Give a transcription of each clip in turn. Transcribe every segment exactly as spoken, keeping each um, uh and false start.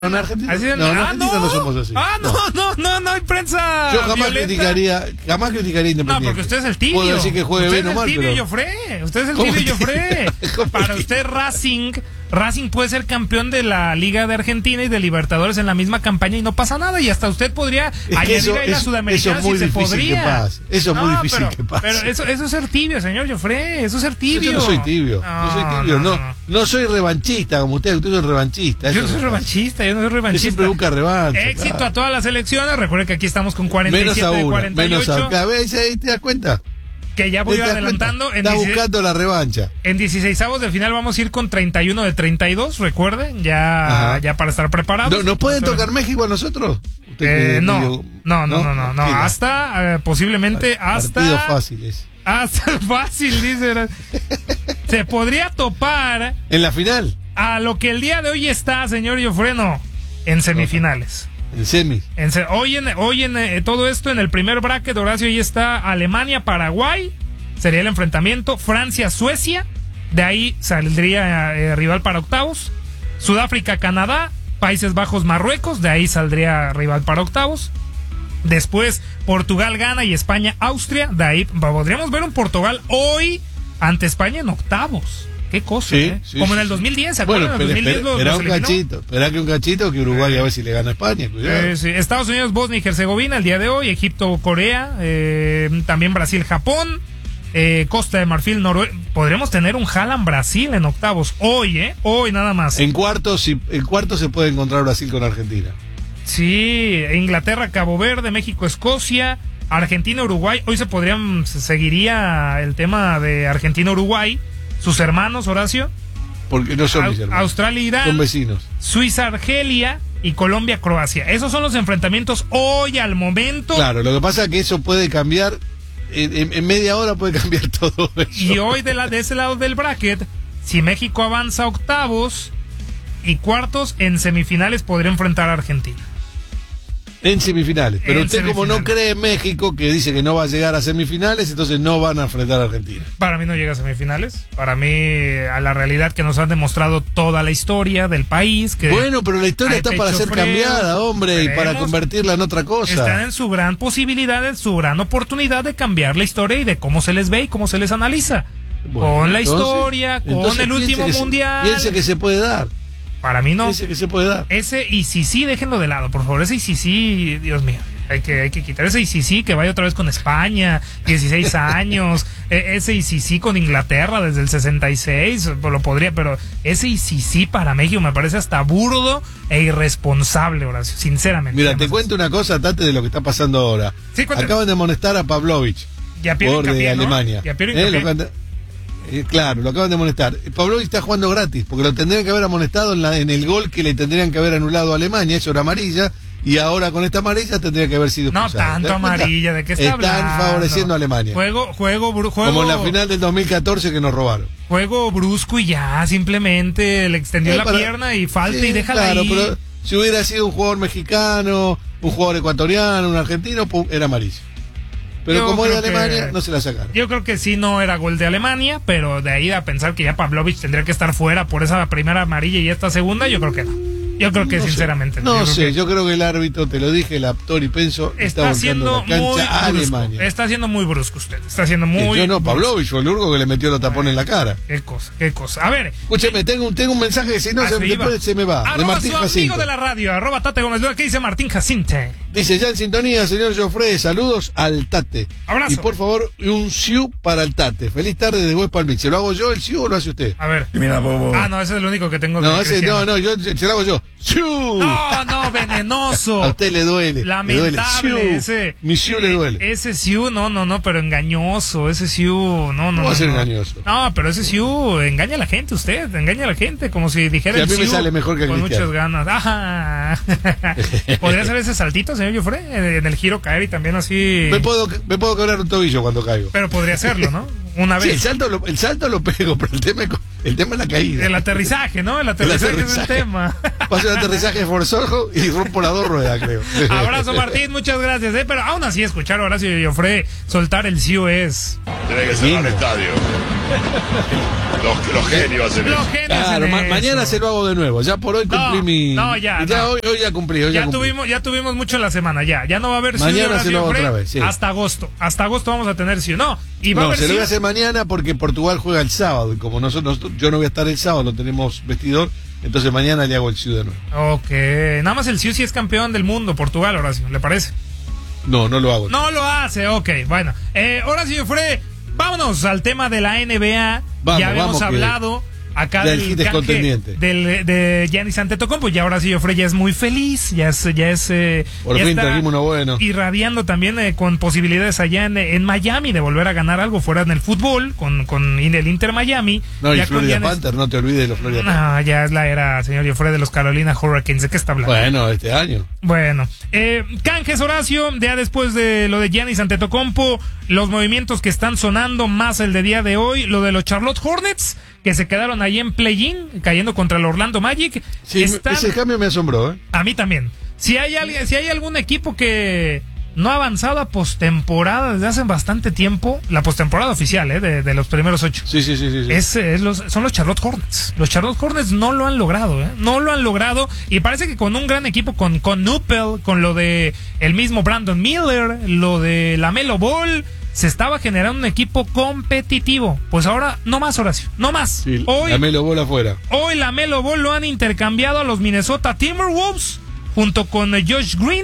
En Argentina, Así, no, en ah, Argentina no. no somos así. Ah, no, no, no, no hay prensa. Yo jamás violenta. criticaría, jamás criticaría No, Independiente. porque usted es el tibio. Puedo decir que juegue usted bien o mal, es el tibio pero... Joffre. Usted es el ¿Cómo tibio que- Joffre. ¿Cómo Para que- usted Racing, Racing puede ser campeón de la Liga de Argentina y de Libertadores en la misma campaña y no pasa nada. Y hasta usted podría Es que añadir eso, ahí la es, Sudamericana eso es muy si se difícil podría. que pase. Eso es muy No, difícil pero, que pase. Pero eso, eso es ser tibio, señor Joffre. Eso es ser tibio. Yo no soy tibio. No, No, soy tibio. no, No, no. no soy revanchista como usted. Usted es revanchista. Yo eso no soy pasa. revanchista, yo no soy Usted revanchista. siempre busca revancha. Éxito claro. a todas las elecciones. Recuerde que aquí estamos con cuarenta y Menos siete a de una. cuarenta y Menos a ocho. una. A veces ahí te das cuenta. Que ya voy ¿Te das adelantando. cuenta? En Está dieciséis buscando la revancha. En dieciseisavos de final vamos a ir con treinta y uno de treinta y dos, recuerden, ya, Ajá. ya para estar preparados. ¿No, ¿Nos pueden Entonces, tocar México a nosotros? Usted eh, que no, medio- no, no, no, no, no, Mira, hasta, eh, posiblemente hasta... Partidos fáciles. Hasta fácil, dice. Se podría topar En la final, a lo que el día de hoy está, señor Jofreno, en semifinales. en semis. En se- hoy en, hoy en eh, todo esto, en el primer bracket, Horacio, ahí está Alemania-Paraguay, sería el enfrentamiento, Francia-Suecia, de ahí saldría eh, rival para octavos, Sudáfrica-Canadá, Países Bajos-Marruecos, de ahí saldría rival para octavos, después Portugal-Gana y España-Austria, de ahí podríamos ver un Portugal hoy ante España en octavos. Qué cosa, Sí, ¿eh? sí, Como sí, en el sí. dos mil diez, ¿se Bueno, acuerdan? En el espera, dos mil diez espera, los- espera los un eliminó. cachito. Espera que un cachito que Uruguay a ver si le gana a España. Cuidado. Eh, sí. Estados Unidos, Bosnia y Herzegovina el día de hoy, Egipto, Corea, eh, también Brasil, Japón, eh, Costa de Marfil, Noruega. Podremos tener un Haaland Brasil en octavos hoy, ¿eh? Hoy nada más. En cuartos, sí, en cuartos se puede encontrar Brasil con Argentina. Sí, Inglaterra, Cabo Verde, México, Escocia, Argentina, Uruguay. Hoy se podrían, se seguiría el tema de Argentina, Uruguay, sus hermanos, Horacio. Porque no son Au- mis hermanos. Australia, Irán, Son vecinos. Suiza, Argelia y Colombia, Croacia. Esos son los enfrentamientos hoy al momento. Claro, lo que pasa es que eso puede cambiar. En, en- en media hora puede cambiar todo eso. Y hoy de, la, de ese lado del bracket, si México avanza a octavos y cuartos, en semifinales podría enfrentar a Argentina. En semifinales. Pero En usted, como no semifinales. cree en México, que dice que no va a llegar a semifinales, entonces no van a enfrentar a Argentina. Para mí no llega a semifinales. Para mí, a la realidad que nos han demostrado toda la historia del país. Que Bueno, pero la historia hay está para pecho ser frío. cambiada, hombre, y para Veremos. convertirla en otra cosa. están en su gran posibilidad, en su gran oportunidad de cambiar la historia y de cómo se les ve y cómo se les analiza. Bueno, con la entonces- historia, con entonces el piense último que se- mundial. Piense que se puede dar. Para mí no. Piense que se puede dar. Ese y si sí, déjenlo de lado, por favor. Ese y si sí, Dios mío. Hay que, hay que quitar ese y si sí, que vaya otra vez con España, dieciséis años. E- ese y si sí con Inglaterra desde el sesenta y seis, pues lo podría, pero ese y si sí para México me parece hasta burdo e irresponsable, Horacio, sinceramente. Mira, te Además, cuento una cosa, Tate, de lo que está pasando ahora. Sí, cuéntame. Acaban de amonestar a Pavlovich, Ya Piero jugador de Hincapié, ¿no? Alemania. Ya Piero Eh, lo Hincapié. acaban de- eh, claro, lo acaban de amonestar. Pavlovich está jugando gratis, porque lo tendrían que haber amonestado en, la, en el gol que le tendrían que haber anulado a Alemania, eso era amarilla, y ahora con esta amarilla tendría que haber sido No expulsado. tanto ¿Te das cuenta? amarilla, ¿de qué está Están hablando? favoreciendo a Alemania. Juego, juego, bru- juego. Como en la final del dos mil catorce que nos robaron. Juego brusco y ya, simplemente le extendió Eh, la para- pierna y falta Sí, y déjala claro, ahí. pero si hubiera sido un jugador mexicano, un jugador ecuatoriano, un argentino, pum, era amarillo. Pero Yo como es de creo que- Alemania, no se la sacaron. Yo creo que sí no era gol de Alemania, pero de ahí a pensar que ya Pavlovich tendría que estar fuera por esa primera amarilla y esta segunda, yo creo que no. Yo creo que No sé. sinceramente No Yo creo sé, que yo creo que el árbitro, te lo dije, el actor y Penso, está está siendo volcando la muy cancha a brusco. Alemania. Está siendo muy brusco usted. Está siendo muy yo no, brusco. Pavlovich fue el único que le metió los tapones en la cara. Qué cosa, qué cosa. A ver. Escúcheme, tengo, un- tengo un mensaje que si no, a se, su iba. después se me va. de Arroba Martín su amigo Jacinto. de la radio, arroba Tate Gómez. ¿Qué dice Martín Jacinte? Dice, ya en sintonía, señor Joffre, saludos al Tate. Abrazo. Y por favor, un siu para el Tate. Feliz tarde de West Palm Beach. ¿Se lo hago yo el siu o lo hace usted? A ver. Mira, bobo. Ah, no, ese es el único que tengo. No, de ese, Cristiano. no, no, yo se lo hago yo. ¡Siu! No, no, venenoso. A usted le duele. Lamentable le duele. ese. Mi siu le duele. Eh, Ese Siu, no, no, no, pero engañoso. Ese Siu, no, no. ¿Cómo no, va a ser no. engañoso? No, pero ese Siu engaña a la gente, usted. Engaña a la gente, como si dijera Sí, a el mí me Siu sale mejor que el con Cristiano. muchas ganas. Ajá. ¿Podría hacer ese saltito, señor Joffre? En el giro caer y también así. Me puedo, me puedo quebrar un tobillo cuando caigo. Pero podría hacerlo, ¿no? una vez. Sí, el salto lo, el salto lo pego, pero el tema, es, el tema es la caída. El aterrizaje, ¿no? El aterrizaje, el aterrizaje es el tema. Paso el aterrizaje forzoso y rompo las dos ruedas, creo. Abrazo, Martín, muchas gracias. ¿eh? Pero aún así, escuchar a Horacio Joffre soltar el sí o es. Tiene que cerrar el estadio. Los, los genios hacen Los eso. genios Claro, en ma- eso. mañana se lo hago de nuevo. Ya por hoy cumplí No, mi. no, ya, ya no. Hoy, hoy ya cumplí. Hoy ya Ya cumplí. tuvimos, ya tuvimos mucho en la semana, ya. Ya no va a haber sí de Mañana se Horacio lo hago Joffre otra vez, sí. hasta agosto. Hasta agosto vamos a tener sí. No, y va a No, haber se lo sí. voy a hacer mañana porque Portugal juega el sábado. Y como nosotros, yo no voy a estar el sábado, no tenemos vestidor. Entonces mañana le hago el Ciudad de nuevo. Ok. Nada más el C I U sí es campeón del mundo, Portugal, Horacio, ¿le parece? No, no lo hago. No lo hace, ok. Bueno, eh, Horacio Joffre, vámonos al tema de la N B A. Vamos, ya habíamos vamos, que hablado acá del del hit es canje contendiente. del, de Giannis Antetokounmpo. Ya Horacio Joffre ya es muy feliz, ya es, ya es eh, Por ya fin está trajimos uno bueno. irradiando también eh, con posibilidades allá en, en Miami de volver a ganar algo fuera en el fútbol con, con el Inter Miami. No, y ya con Florida Giannis- Panther, no te olvides de los Florida Panther. No, ya es la era, señor Joffre, de los Carolina Hurricanes. ¿De qué está hablando? Bueno, este año. Bueno, eh, canjes, Horacio, ya después de lo de Giannis Antetokounmpo, los movimientos que están sonando, más el de día de hoy, lo de los Charlotte Hornets, que se quedaron ahí en play-in, cayendo contra el Orlando Magic. Sí, Están- ese cambio me asombró, ¿eh? A mí también. Si hay alguien, si hay algún equipo que no ha avanzado a postemporada desde hace bastante tiempo, la postemporada oficial, eh, de, de los primeros ocho. Sí, sí, sí, sí. sí. Es, es los, son los Charlotte Hornets. Los Charlotte Hornets no lo han logrado, ¿eh? No lo han logrado. Y parece que con un gran equipo, con, con Nupel, con lo de el mismo Brandon Miller, lo de LaMelo Ball, se estaba generando un equipo competitivo. Pues ahora, no más, Horacio, no más. Sí, hoy, LaMelo Ball afuera. hoy LaMelo Ball lo han intercambiado a los Minnesota Timberwolves junto con eh, Josh Green,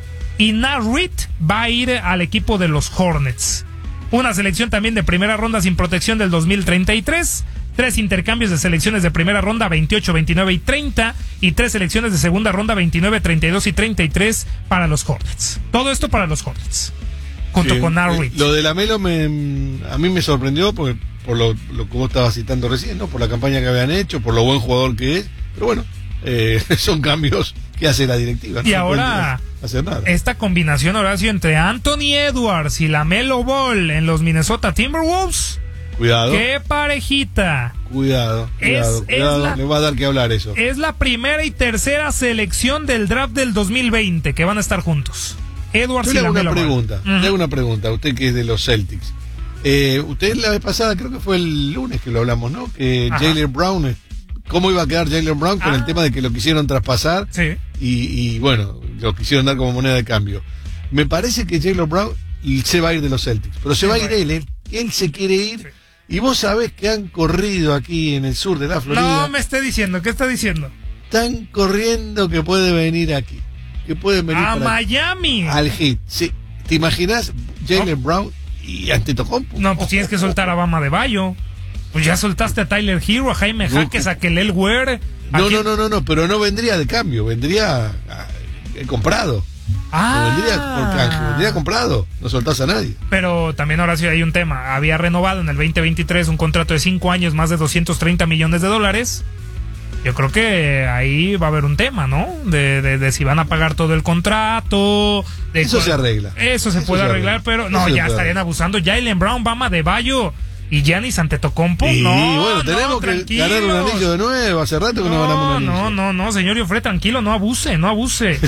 y Nat Reed va a ir al equipo de los Hornets. Una selección también de primera ronda sin protección del dos mil treinta y tres, tres intercambios de selecciones de primera ronda veintiocho, veintinueve y treinta, y tres selecciones de segunda ronda veintinueve, treinta y dos y treinta y tres para los Hornets. Todo esto para los Hornets, junto Sí, con Nat eh, Reed. Lo de LaMelo me, a mí me sorprendió porque, por lo, lo que vos estabas citando recién, ¿no? Por la campaña que habían hecho, por lo buen jugador que es. Pero bueno, eh, son cambios que hace la directiva. No Y se ahora, puede hacer nada. esta combinación, Horacio, entre Anthony Edwards y LaMelo Ball en los Minnesota Timberwolves, Cuidado, ¡qué parejita! cuidado, Es- cuidado, es cuidado. la- Le va a dar que hablar eso. Es la primera y tercera selección del draft del dos mil veinte que van a estar juntos. Edwards Yo y le hago una LaMelo Ball. pregunta, Ujú. le hago una pregunta, usted que es de los Celtics. Eh, usted la vez pasada, creo que fue el lunes que lo hablamos, ¿no? Que Ajá. Jaylen Brown, eh, ¿cómo iba a quedar Jaylen Brown con Ah. el tema de que lo quisieron traspasar? Sí. Y, y, bueno, lo quisieron dar como moneda de cambio. Me parece que Jaylen Brown se va a ir de los Celtics, pero se Sí, va a ir bueno. él, él, él se quiere ir. Sí. Y vos sabés que han corrido aquí en el sur de la Florida. No me esté diciendo, ¿qué está diciendo? Están corriendo que puede venir aquí. Que puede venir A para Miami. al hit. Sí. ¿Te imaginas Jaylen Brown y Antetokounmpo? No, pues tienes que soltar a Bama de Bayo. Pues ya soltaste a Tyler Hero, a Jaime No, Jaques, a Kelel Ware. ¿A No, quién? no, no, no, no, pero no vendría de cambio, vendría ah, eh, comprado. Ah. No vendría por canje, vendría comprado. No soltás a nadie. Pero también, Horacio, hay un tema. Había renovado en el veinte veintitrés un contrato de cinco años, más de doscientos treinta millones de dólares. Yo creo que ahí va a haber un tema, ¿no? De, de, de si van a pagar todo el contrato. De Eso cuál- se arregla. Eso se Eso puede se arreglar, arregla. pero no, Eso se ya puede estarían arreglar. abusando. Jaylen Brown, Bama de Bayo y Giannis Antetokounmpo. Y no, bueno, no, tenemos que tranquilos. ganar un anillo de nuevo. Hace rato que no, ganamos un anillo. No, no, no, señor Joffre, tranquilo, no abuse, no abuse.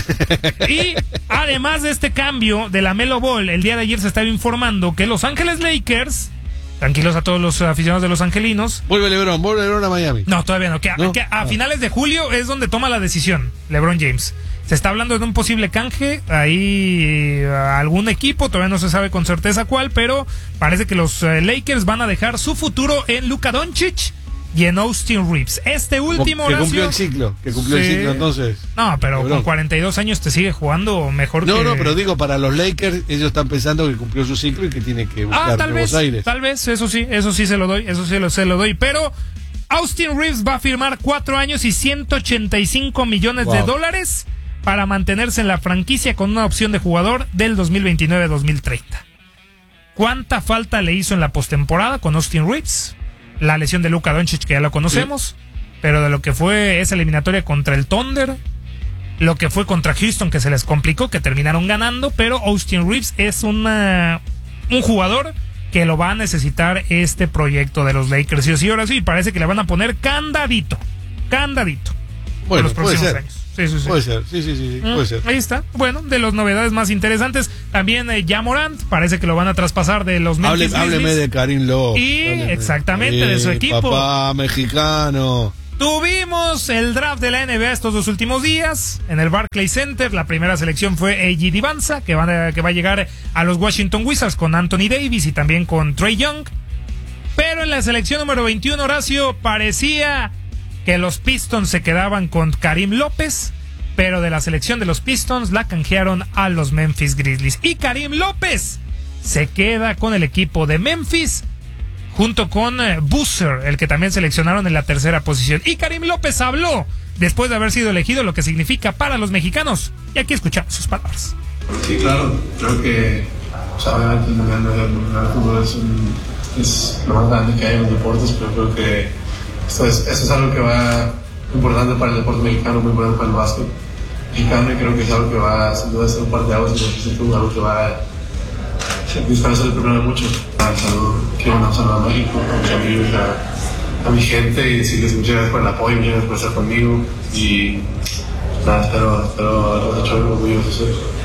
Y además de este cambio de la Melo Ball, el día de ayer se estaba informando que Los Ángeles Lakers, tranquilos a todos los aficionados de los angelinos, Vuelve LeBron, vuelve LeBron a Miami. no, todavía no, que, a- ¿No? que a Ah. finales de julio es donde toma la decisión LeBron James. Se está hablando de un posible canje, ahí a algún equipo, todavía no se sabe con certeza cuál, pero parece que los eh, Lakers van a dejar su futuro en Luka Doncic y en Austin Reeves. Este Como último, que Horacio, cumplió el ciclo, que cumplió Sí. el ciclo entonces. no, pero LeBron. con cuarenta y dos años te sigue jugando mejor No, que... no, pero digo, para los Lakers, ellos están pensando que cumplió su ciclo y que tiene que buscar Ah, tal nuevos vez, aires. tal vez, eso sí, eso sí se lo doy, eso sí lo, se lo doy, pero Austin Reeves va a firmar cuatro años y ciento ochenta y cinco millones de Wow. dólares para mantenerse en la franquicia con una opción de jugador del dos mil veintinueve a dos mil treinta. ¿Cuánta falta le hizo en la postemporada con Austin Reeves? La lesión de Luka Doncic, que ya lo conocemos, pero de lo que fue esa eliminatoria contra el Thunder, lo que fue contra Houston, que se les complicó, que terminaron ganando, pero Austin Reeves es una, un jugador que lo va a necesitar este proyecto de los Lakers. Y sí, ahora sí, parece que le van a poner candadito, candadito. Bueno, los próximos puede ser. años. Sí, sí, sí. Puede ser, sí, sí, sí, sí, Mm, puede ser. Ahí está. Bueno, de las novedades más interesantes, también eh, Ja Morant, parece que lo van a traspasar de los Hable, Memphis hábleme Grizzlies. de Karim López. Y hábleme. exactamente, de su equipo. Papá mexicano. Tuvimos el draft de la N B A estos dos últimos días en el Barclays Center. La primera selección fue A G Divanza, que va, a, que va a llegar a los Washington Wizards con Anthony Davis y también con Trae Young. Pero en la selección número veintiuno, Horacio, parecía que los Pistons se quedaban con Karim López, pero de la selección de los Pistons la canjearon a los Memphis Grizzlies. Y Karim López se queda con el equipo de Memphis, junto con eh, Boozer, el que también seleccionaron en la tercera posición. Y Karim López habló después de haber sido elegido lo que significa para los mexicanos. Y aquí escuchamos sus palabras. Sí, claro. Creo que, o sea, obviamente el mundial de, el mundial de fútbol es, un, es lo más grande que hay en los deportes, pero creo que esto es, esto es algo que va importante para el deporte mexicano, muy importante para el básquet mexicano, y creo que es algo que va, sin duda, a ser un par de aguas, y es algo que va a dispararse el primero de muchos. Saludo, quiero mandar un saludo a México, a mis amigos, a, a mi gente, y decirles muchas gracias por el apoyo, muchas gracias por estar conmigo, y nada, espero, espero haberlos hecho algo orgullosos.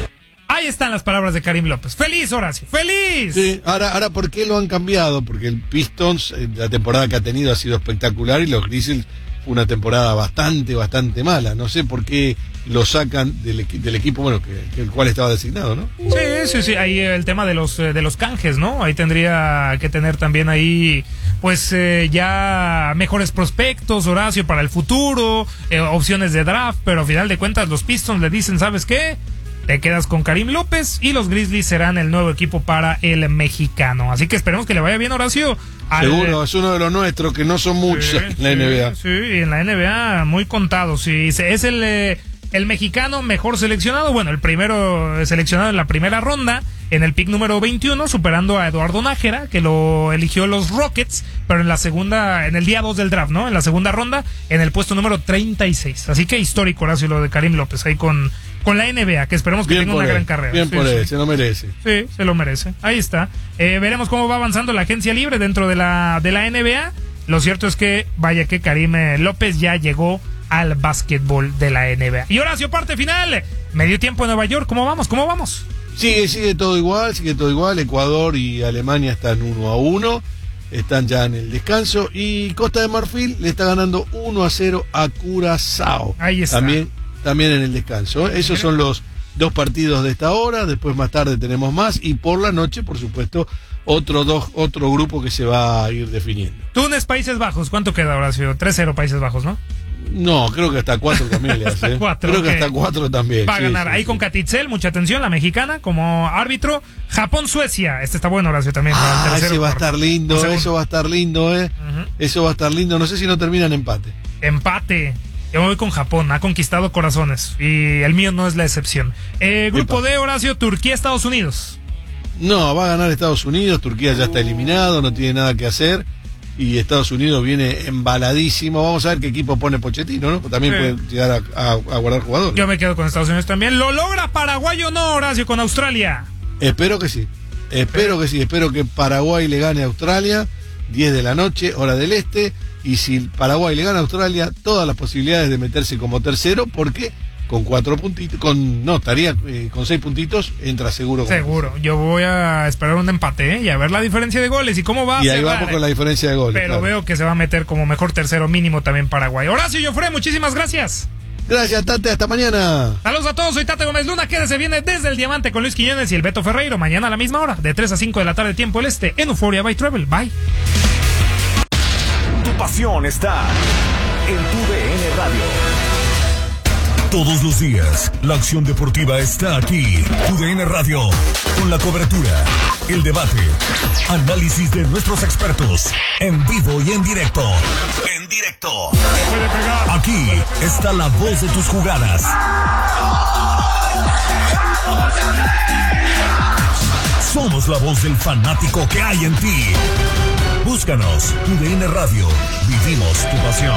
Ahí están las palabras de Karim López. ¡Feliz, Horacio! ¡Feliz! Sí, ahora, ahora, ¿por qué lo han cambiado? Porque el Pistons, eh, la temporada que ha tenido ha sido espectacular, y los Grizzlies fue una temporada bastante, bastante mala. No sé por qué lo sacan del, equi- del equipo, bueno, que, que el cual estaba designado, ¿no? Sí, sí, sí. Ahí el tema de los, eh, de los canjes, ¿no? Ahí tendría que tener también ahí, pues, eh, ya mejores prospectos, Horacio, para el futuro, eh, opciones de draft, pero a final de cuentas los Pistons le dicen, ¿sabes qué? Te quedas con Karim López y los Grizzlies serán el nuevo equipo para el mexicano. Así que esperemos que le vaya bien, Horacio. Al, Seguro, es uno de los nuestros, que no son muchos Sí, en la N B A. Sí, sí, en la N B A muy contados. Sí, es el, eh, el mexicano mejor seleccionado. Bueno, el primero seleccionado en la primera ronda, en el pick número veintiuno, superando a Eduardo Nájera, que lo eligió los Rockets, pero en la segunda, en el día dos del draft, ¿no? En la segunda ronda, en el puesto número treinta y seis. Así que histórico, Horacio, lo de Karim López ahí con, con la N B A, que esperemos que Bien tenga por una él, gran carrera. Bien Sí, por sí. él, se lo merece. Sí, se lo merece. Ahí está. Eh, veremos cómo va avanzando la agencia libre dentro de la, de la N B A. Lo cierto es que, vaya que Karim eh, López ya llegó al básquetbol de la N B A. Y Horacio, parte final. Medio tiempo en Nueva York. ¿Cómo vamos? ¿Cómo vamos? Sigue, sigue todo igual, sigue todo igual. Ecuador y Alemania están uno a uno. Están ya en el descanso. Y Costa de Marfil le está ganando uno a cero a Curazao. Ahí está. También, también en el descanso. Esos son los dos partidos de esta hora. Después más tarde tenemos más. Y por la noche, por supuesto, otro, dos, otro grupo que se va a ir definiendo. Túnez, Países Bajos. ¿Cuánto queda, Horacio? tres cero Países Bajos, ¿no? No, creo que hasta cuatro también le hace. Hasta ¿eh? cuatro, Creo que ok. hasta cuatro también. Va a sí, ganar. sí, Ahí sí. con Katitzel, mucha atención, la mexicana como árbitro. Japón-Suecia. Este está bueno, Horacio, también. para el Ah, tercero ese va a por- estar por lindo, segundo. eso va a estar lindo, ¿eh? Ujú. Eso va a estar lindo. No sé si no termina en empate. Empate. Yo me voy con Japón, ha conquistado corazones. Y el mío no es la excepción. Eh, grupo Epa. D, Horacio, Turquía, Estados Unidos. No, va a ganar Estados Unidos. Turquía ya está eliminado, no tiene nada que hacer. Y Estados Unidos viene embaladísimo. Vamos a ver qué equipo pone Pochettino, ¿no? También Sí. puede llegar a, a- a guardar jugadores. Yo me quedo con Estados Unidos también. ¿Lo logra Paraguay o no, Horacio, con Australia? Espero que sí. Espero que sí. Espero que Paraguay le gane a Australia. diez de la noche, hora del este. Y si Paraguay le gana a Australia, todas las posibilidades de meterse como tercero, porque con cuatro puntitos, con no, estaría eh, con seis puntitos, entra seguro. como Seguro. Yo voy a esperar un empate, ¿eh? Y a ver la diferencia de goles y cómo va a Y ahí cerrar, vamos ¿eh? con la diferencia de goles. Pero claro. veo que se va a meter como mejor tercero mínimo también Paraguay. Horacio Joffre, muchísimas gracias. Gracias, Tate, hasta mañana. Saludos a todos, soy Tate Gómez Luna, quédese viene desde el Diamante con Luis Quiñones y el Beto Ferreiro, mañana a la misma hora, de tres a cinco de la tarde, tiempo el este, en Euphoria by Travel. Bye. Tu pasión está en tu D N Radio. Todos los días, la acción deportiva está aquí. Tu D N Radio, con la cobertura, el debate, análisis de nuestros expertos, en vivo y en directo. En directo. Aquí está la voz de tus jugadas. Somos la voz del fanático que hay en ti. Búscanos, Tu D N Radio. Vivimos tu pasión.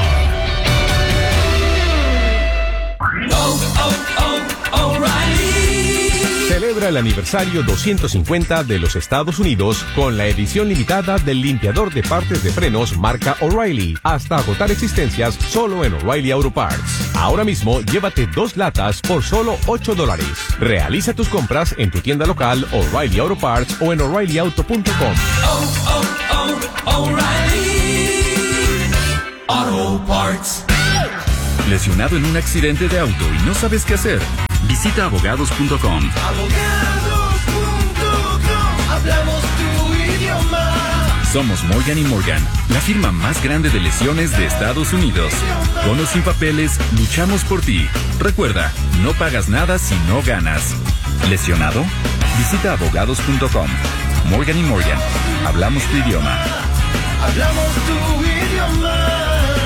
Celebra Celebra el aniversario doscientos cincuenta de los Estados Unidos con la edición limitada del limpiador de partes de frenos marca O'Reilly, hasta agotar existencias solo en O'Reilly Auto Parts. Ahora mismo llévate dos latas por solo ocho dólares. Realiza tus compras en tu tienda local O'Reilly Auto Parts o en O'Reilly Auto punto com. Oh, oh, oh, O'Reilly Auto Parts. ¿Lesionado en un accidente de auto y no sabes qué hacer? Visita abogados punto com. Abogados punto com. Hablamos tu idioma. Somos Morgan y Morgan, la firma más grande de lesiones de Estados Unidos. Con o sin papeles, luchamos por ti. Recuerda, no pagas nada si no ganas. ¿Lesionado? Visita abogados punto com. Morgan y Morgan, hablamos tu idioma. Hablamos tu idioma.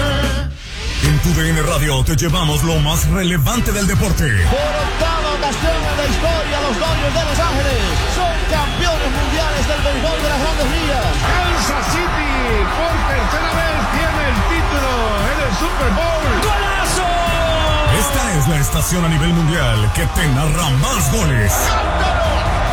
En tu D N Radio te llevamos lo más relevante del deporte. Por octava ocasión en la historia, los Dodgers de Los Ángeles son campeones mundiales del béisbol de las Grandes Ligas. Kansas City por tercera vez tiene el título en el Super Bowl. ¡Golazo! Esta es la estación a nivel mundial que te narra más goles. ¡Cántalo!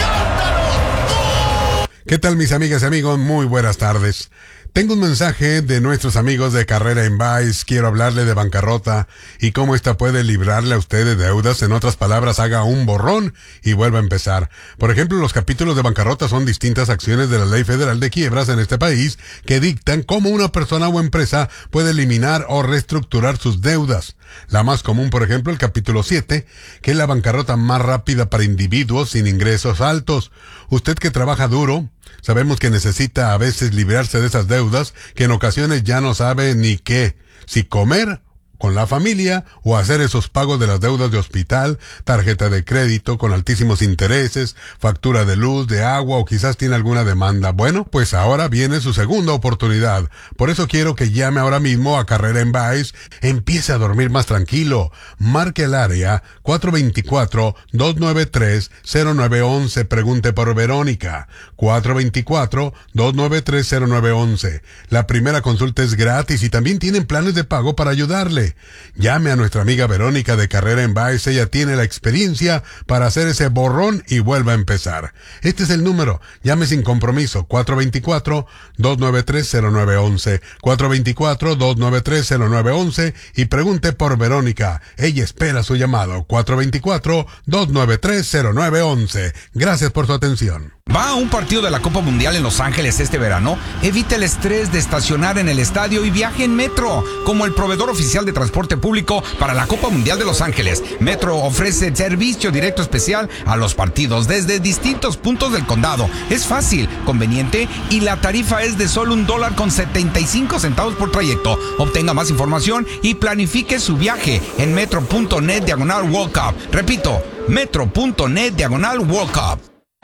¡Cántalo! ¿Qué tal, mis amigas y amigos? Muy buenas tardes. Tengo un mensaje de nuestros amigos de Carrera en Vice. Quiero hablarle de bancarrota y cómo esta puede librarle a usted de deudas. En otras palabras, haga un borrón y vuelva a empezar. Por ejemplo, los capítulos de bancarrota son distintas acciones de la Ley Federal de Quiebras en este país que dictan cómo una persona o empresa puede eliminar o reestructurar sus deudas. La más común, por ejemplo, el capítulo siete, que es la bancarrota más rápida para individuos sin ingresos altos. Usted que trabaja duro, sabemos que necesita a veces librarse de esas deudas que en ocasiones ya no sabe ni qué, si comer con la familia o hacer esos pagos de las deudas de hospital, tarjeta de crédito con altísimos intereses, factura de luz, de agua o quizás tiene alguna demanda. Bueno, pues ahora viene su segunda oportunidad. Por eso quiero que llame ahora mismo a Carrera en Vice. Empiece a dormir más tranquilo. Marque el área cuatro dos cuatro, dos nueve tres, cero nueve uno uno. Pregunte por Verónica. cuatro dos cuatro, dos nueve tres, cero nueve uno uno. La primera consulta es gratis y también tienen planes de pago para ayudarle. Llame a nuestra amiga Verónica de Carrera en Vice. Ella tiene la experiencia para hacer ese borrón y vuelva a empezar. Este es el número. Llame sin compromiso. cuatro dos cuatro, dos nueve tres, cero nueve uno uno. cuatro dos cuatro, dos nueve tres, cero nueve uno uno y pregunte por Verónica. Ella espera su llamado. cuatro dos cuatro, dos nueve tres, cero nueve uno uno. Gracias por su atención. ¿Va a un partido de la Copa Mundial en Los Ángeles este verano? Evite el estrés de estacionar en el estadio y viaje en Metro. Como el proveedor oficial de transporte público para la Copa Mundial de Los Ángeles, Metro ofrece servicio directo especial a los partidos desde distintos puntos del condado. Es fácil, conveniente y la tarifa es de solo un dólar con setenta y cinco centavos por trayecto. Obtenga más información y planifique su viaje en metro.net diagonal World Cup. Repito, metro.net diagonal World Cup.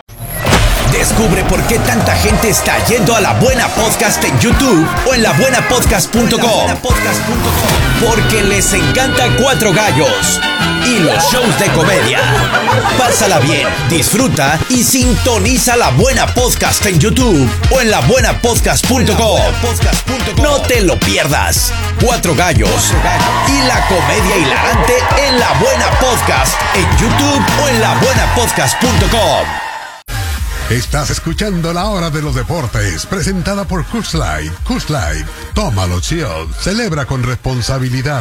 Descubre por qué tanta gente está yendo a La Buena Podcast en YouTube o en la buena podcast punto com. Porque les encanta Cuatro Gallos y los shows de comedia. Pásala bien, disfruta y sintoniza La Buena Podcast en YouTube o en la buena podcast punto com. No te lo pierdas. Cuatro Gallos y la comedia hilarante en La Buena Podcast en YouTube o en la buena podcast punto com. Estás escuchando La Hora de los Deportes, presentada por Coors Light. Coors Light, tómalo chill, celebra con responsabilidad.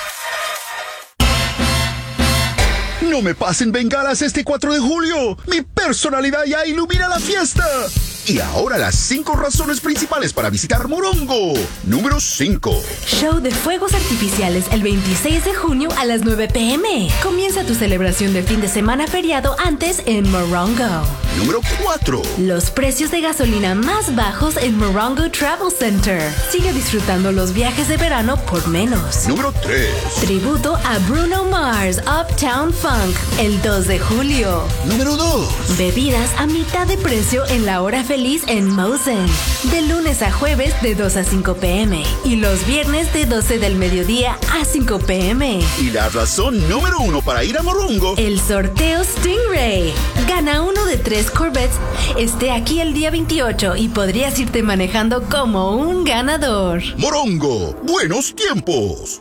No me pasen bengalas este cuatro de julio. Mi personalidad ya ilumina la fiesta. Y ahora las cinco razones principales para visitar Morongo. Número cinco. Show de fuegos artificiales el veintiséis de junio a las nueve pe eme. Comienza tu celebración de fin de semana feriado antes en Morongo. Número cuatro. Los precios de gasolina más bajos en Morongo Travel Center. Sigue disfrutando los viajes de verano por menos. Número tres. Tributo a Bruno Mars, Uptown Funk, el dos de julio. Número dos. Bebidas a mitad de precio en la hora feliz en Mosen. De lunes a jueves de dos a cinco pe eme. Y los viernes de doce del mediodía a cinco pe eme. Y la razón número uno para ir a Morongo. El sorteo Stingray. Gana uno de tres Corvettes. Esté aquí el día veintiocho y podrías irte manejando como un ganador. Morongo, buenos tiempos.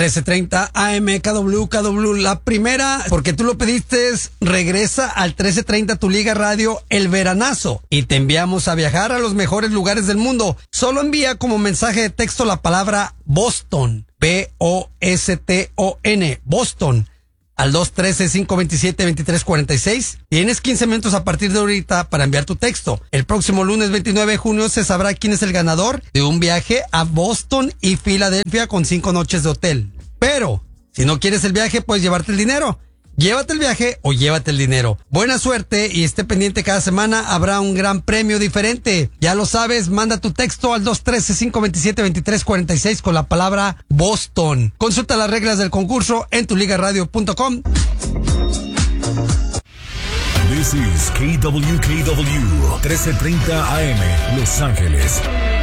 trece treinta A M K W K W. La primera, porque tú lo pediste, regresa al trece treinta Tu Liga Radio El Veranazo y te enviamos a viajar a los mejores lugares del mundo. Solo envía como mensaje de texto la palabra Boston, B O S T O N, Boston, al dos uno tres, cinco dos siete, dos tres cuatro seis. Tienes quince minutos a partir de ahorita para enviar tu texto. El próximo lunes veintinueve de junio se sabrá quién es el ganador de un viaje a Boston y Filadelfia con cinco noches de hotel. Pero, si no quieres el viaje, puedes llevarte el dinero. Llévate el viaje o llévate el dinero. Buena suerte y esté pendiente, cada semana habrá un gran premio diferente. Ya lo sabes, manda tu texto al dos uno tres, cinco dos siete, dos tres cuatro seis con la palabra Boston. Consulta las reglas del concurso en tu liga radio punto com. This is K W K W trece treinta A M Los Ángeles.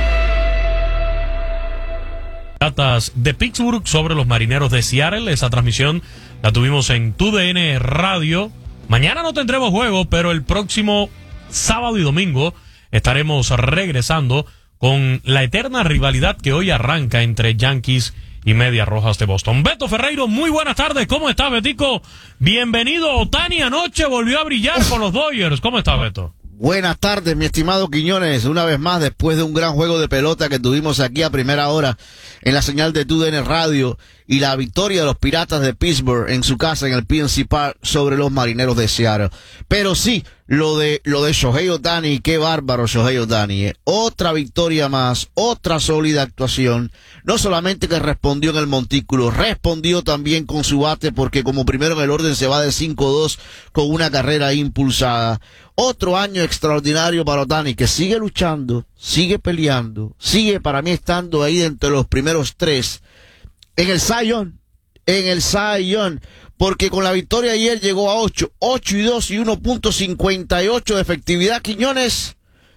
Piratas de Pittsburgh sobre los Marineros de Seattle. Esa transmisión la tuvimos en Tu D N Radio. Mañana no tendremos juego, pero el próximo sábado y domingo estaremos regresando con la eterna rivalidad que hoy arranca entre Yankees y Medias Rojas de Boston. Beto Ferreiro, muy buenas tardes. ¿Cómo estás, Betico? Bienvenido. Ohtani anoche volvió a brillar con los Dodgers. ¿Cómo estás, Beto? Buenas tardes, mi estimado Quiñones, una vez más después de un gran juego de pelota que tuvimos aquí a primera hora en la señal de Tu D N Radio y la victoria de los Piratas de Pittsburgh en su casa en el P N C Park sobre los Marineros de Seattle. Pero sí, lo de lo de Shohei Ohtani, qué bárbaro Shohei Ohtani, ¿eh? Otra victoria más, otra sólida actuación, no solamente que respondió en el montículo, respondió también con su bate porque como primero en el orden se va de cinco dos con una carrera impulsada. Otro año extraordinario para Ohtani, que sigue luchando, sigue peleando, sigue para mí estando ahí entre los primeros tres en el Cy Young, en el Cy Young, porque con la victoria ayer llegó a ocho, ocho y dos y uno punto cincuenta y ocho de efectividad. Quiñones,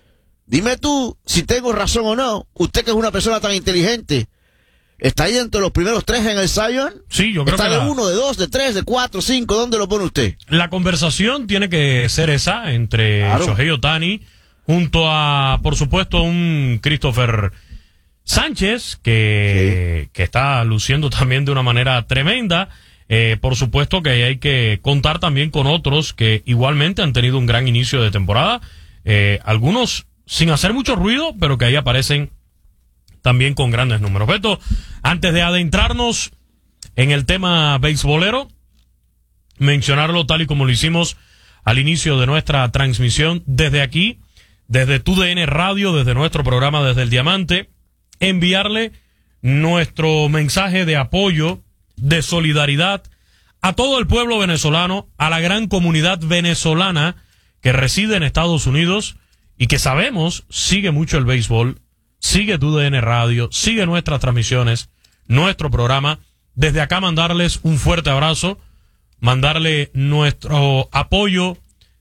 dime tú si tengo razón o no, usted que es una persona tan inteligente. ¿Está ahí entre los primeros tres en el Cy Young? Sí, yo creo ¿Está que de la... uno, de dos, de tres, de cuatro, cinco? ¿Dónde lo pone usted? La conversación tiene que ser esa entre claro. Shohei Ohtani junto a, por supuesto, un Christopher Sánchez que, sí. que está luciendo también de una manera tremenda. Eh, por supuesto que hay que contar también con otros que igualmente han tenido un gran inicio de temporada. Eh, algunos sin hacer mucho ruido, pero que ahí aparecen también con grandes números. Beto, antes de adentrarnos en el tema beisbolero, mencionarlo tal y como lo hicimos al inicio de nuestra transmisión desde aquí, desde Tu D N Radio, desde nuestro programa Desde el Diamante, enviarle nuestro mensaje de apoyo, de solidaridad a todo el pueblo venezolano, a la gran comunidad venezolana que reside en Estados Unidos y que sabemos sigue mucho el béisbol, sigue Tu D N Radio, sigue nuestras transmisiones, nuestro programa. Desde acá mandarles un fuerte abrazo, mandarle nuestro apoyo,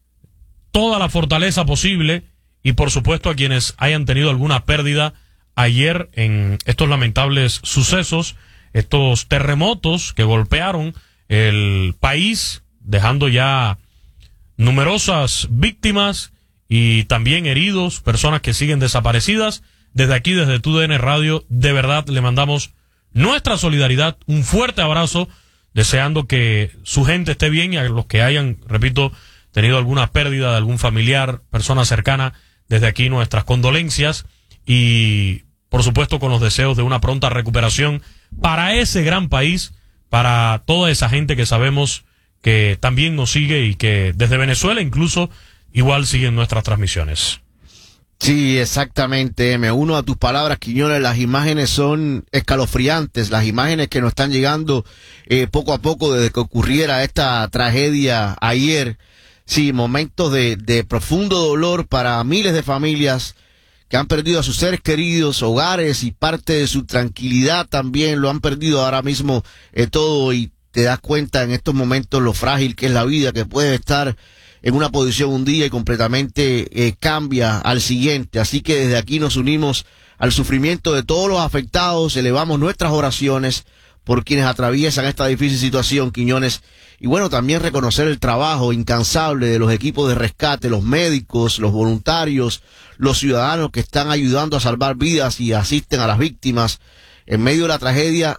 toda la fortaleza posible y por supuesto a quienes hayan tenido alguna pérdida ayer en estos lamentables sucesos, estos terremotos que golpearon el país, dejando ya numerosas víctimas y también heridos, personas que siguen desaparecidas. Desde aquí, desde Tu D N Radio, de verdad le mandamos nuestra solidaridad, un fuerte abrazo, deseando que su gente esté bien y a los que hayan, repito, tenido alguna pérdida de algún familiar, persona cercana, desde aquí nuestras condolencias y, por supuesto, con los deseos de una pronta recuperación para ese gran país, para toda esa gente que sabemos que también nos sigue y que desde Venezuela incluso igual siguen nuestras transmisiones. Sí, exactamente. Me uno a tus palabras, Quiñones. Las imágenes son escalofriantes. Las imágenes que nos están llegando eh, poco a poco desde que ocurriera esta tragedia ayer. Sí, momentos de, de profundo dolor para miles de familias que han perdido a sus seres queridos, hogares y parte de su tranquilidad también. Lo han perdido ahora mismo eh, todo y te das cuenta en estos momentos lo frágil que es la vida, que puede estar en una posición un día y completamente eh, cambia al siguiente. Así que desde aquí nos unimos al sufrimiento de todos los afectados, elevamos nuestras oraciones por quienes atraviesan esta difícil situación, Quiñones. Y bueno, también reconocer el trabajo incansable de los equipos de rescate, los médicos, los voluntarios, los ciudadanos que están ayudando a salvar vidas y asisten a las víctimas en medio de la tragedia.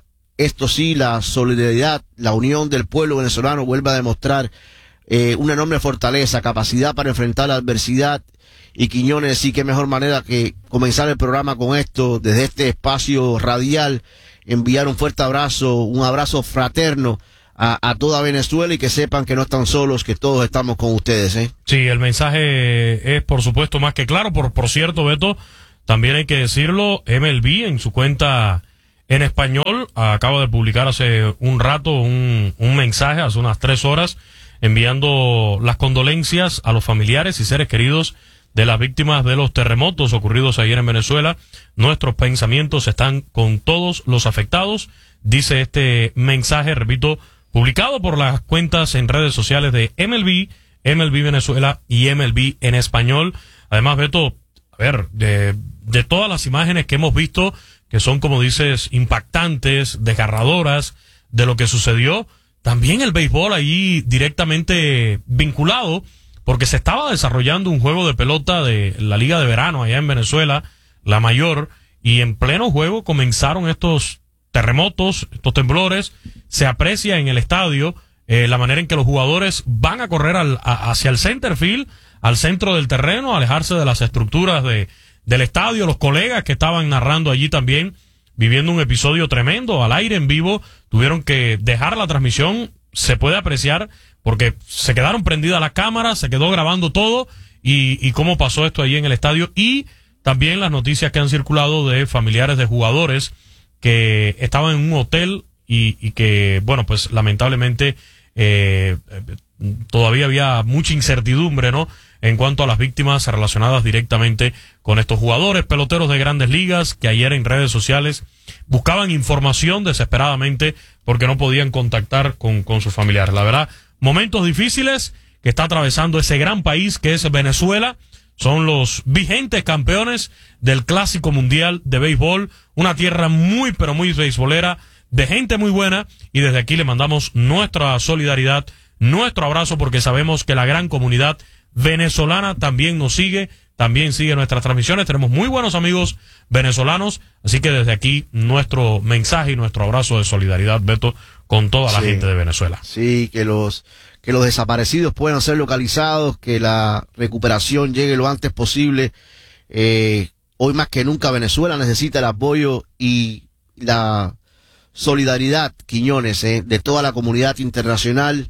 esto sí, la solidaridad, la unión del pueblo venezolano vuelve a demostrar eh, una enorme fortaleza, capacidad para enfrentar la adversidad. Y Quiñones, sí, qué mejor manera que comenzar el programa con esto, desde este espacio radial, enviar un fuerte abrazo, un abrazo fraterno a, a toda Venezuela, y que sepan que no están solos, que todos estamos con ustedes, ¿eh? Sí, el mensaje es, por supuesto, más que claro. Por, por cierto, Beto, también hay que decirlo, M L B en su cuenta en español acaba de publicar hace un rato un, un mensaje, hace unas tres horas, enviando las condolencias a los familiares y seres queridos de las víctimas de los terremotos ocurridos ayer en Venezuela. Nuestros pensamientos están con todos los afectados, dice este mensaje, repito, publicado por las cuentas en redes sociales de M L B, M L B Venezuela y M L B en español. Además, Beto, a ver, de, de todas las imágenes que hemos visto, que son, como dices, impactantes, desgarradoras de lo que sucedió, también el béisbol allí directamente vinculado, porque se estaba desarrollando un juego de pelota de la Liga de Verano allá en Venezuela, la mayor, y en pleno juego comenzaron estos terremotos, estos temblores. Se aprecia en el estadio eh, la manera en que los jugadores van a correr al, a, hacia el center field, al centro del terreno, a alejarse de las estructuras de, del estadio. Los colegas que estaban narrando allí también, viviendo un episodio tremendo al aire en vivo, tuvieron que dejar la transmisión. Se puede apreciar porque se quedaron prendidas las cámaras, se quedó grabando todo y, y cómo pasó esto allí en el estadio, y también las noticias que han circulado de familiares de jugadores que estaban en un hotel y, y que, bueno, pues lamentablemente eh, todavía había mucha incertidumbre, ¿no?, en cuanto a las víctimas relacionadas directamente con estos jugadores, peloteros de Grandes Ligas, que ayer en redes sociales buscaban información desesperadamente porque no podían contactar con, con sus familiares. La verdad, momentos difíciles que está atravesando ese gran país que es Venezuela. Son los vigentes campeones del Clásico Mundial de Béisbol, una tierra muy pero muy beisbolera, de gente muy buena, y desde aquí le mandamos nuestra solidaridad, nuestro abrazo, porque sabemos que la gran comunidad venezolana también nos sigue, también sigue nuestras transmisiones. Tenemos muy buenos amigos venezolanos, así que desde aquí nuestro mensaje y nuestro abrazo de solidaridad, Beto, con toda la Sí. gente de Venezuela. Sí, que los que los desaparecidos puedan ser localizados, que la recuperación llegue lo antes posible. Eh, hoy más que nunca Venezuela necesita el apoyo y la solidaridad, Quiñones, eh, de toda la comunidad internacional,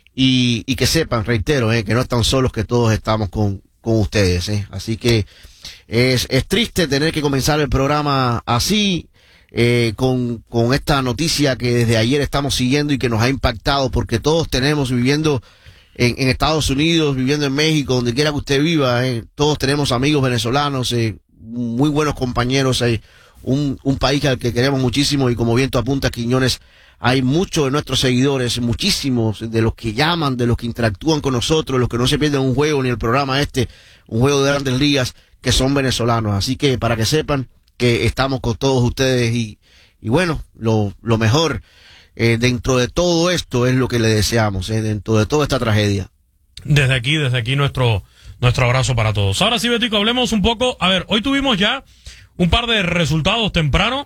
y, y que sepan, reitero, eh, que no están solos, que todos estamos con, con ustedes. Eh. Así que es, es triste tener que comenzar el programa así, eh, con, con esta noticia que desde ayer estamos siguiendo y que nos ha impactado, porque todos tenemos viviendo en, en Estados Unidos, viviendo en México, donde quiera que usted viva, eh, todos tenemos amigos venezolanos, eh, muy buenos compañeros, eh, un, un país al que queremos muchísimo, y como bien tú apuntas, Quiñones, hay muchos de nuestros seguidores, muchísimos de los que llaman, de los que interactúan con nosotros, los que no se pierden un juego ni el programa este, un juego de Grandes Ligas, que son venezolanos. Así que para que sepan que estamos con todos ustedes, y, y bueno, lo, lo mejor eh, dentro de todo esto es lo que le deseamos, eh, dentro de toda esta tragedia. Desde aquí, desde aquí nuestro, nuestro abrazo para todos. Ahora sí, Betico, hablemos un poco. A ver, hoy tuvimos ya un par de resultados temprano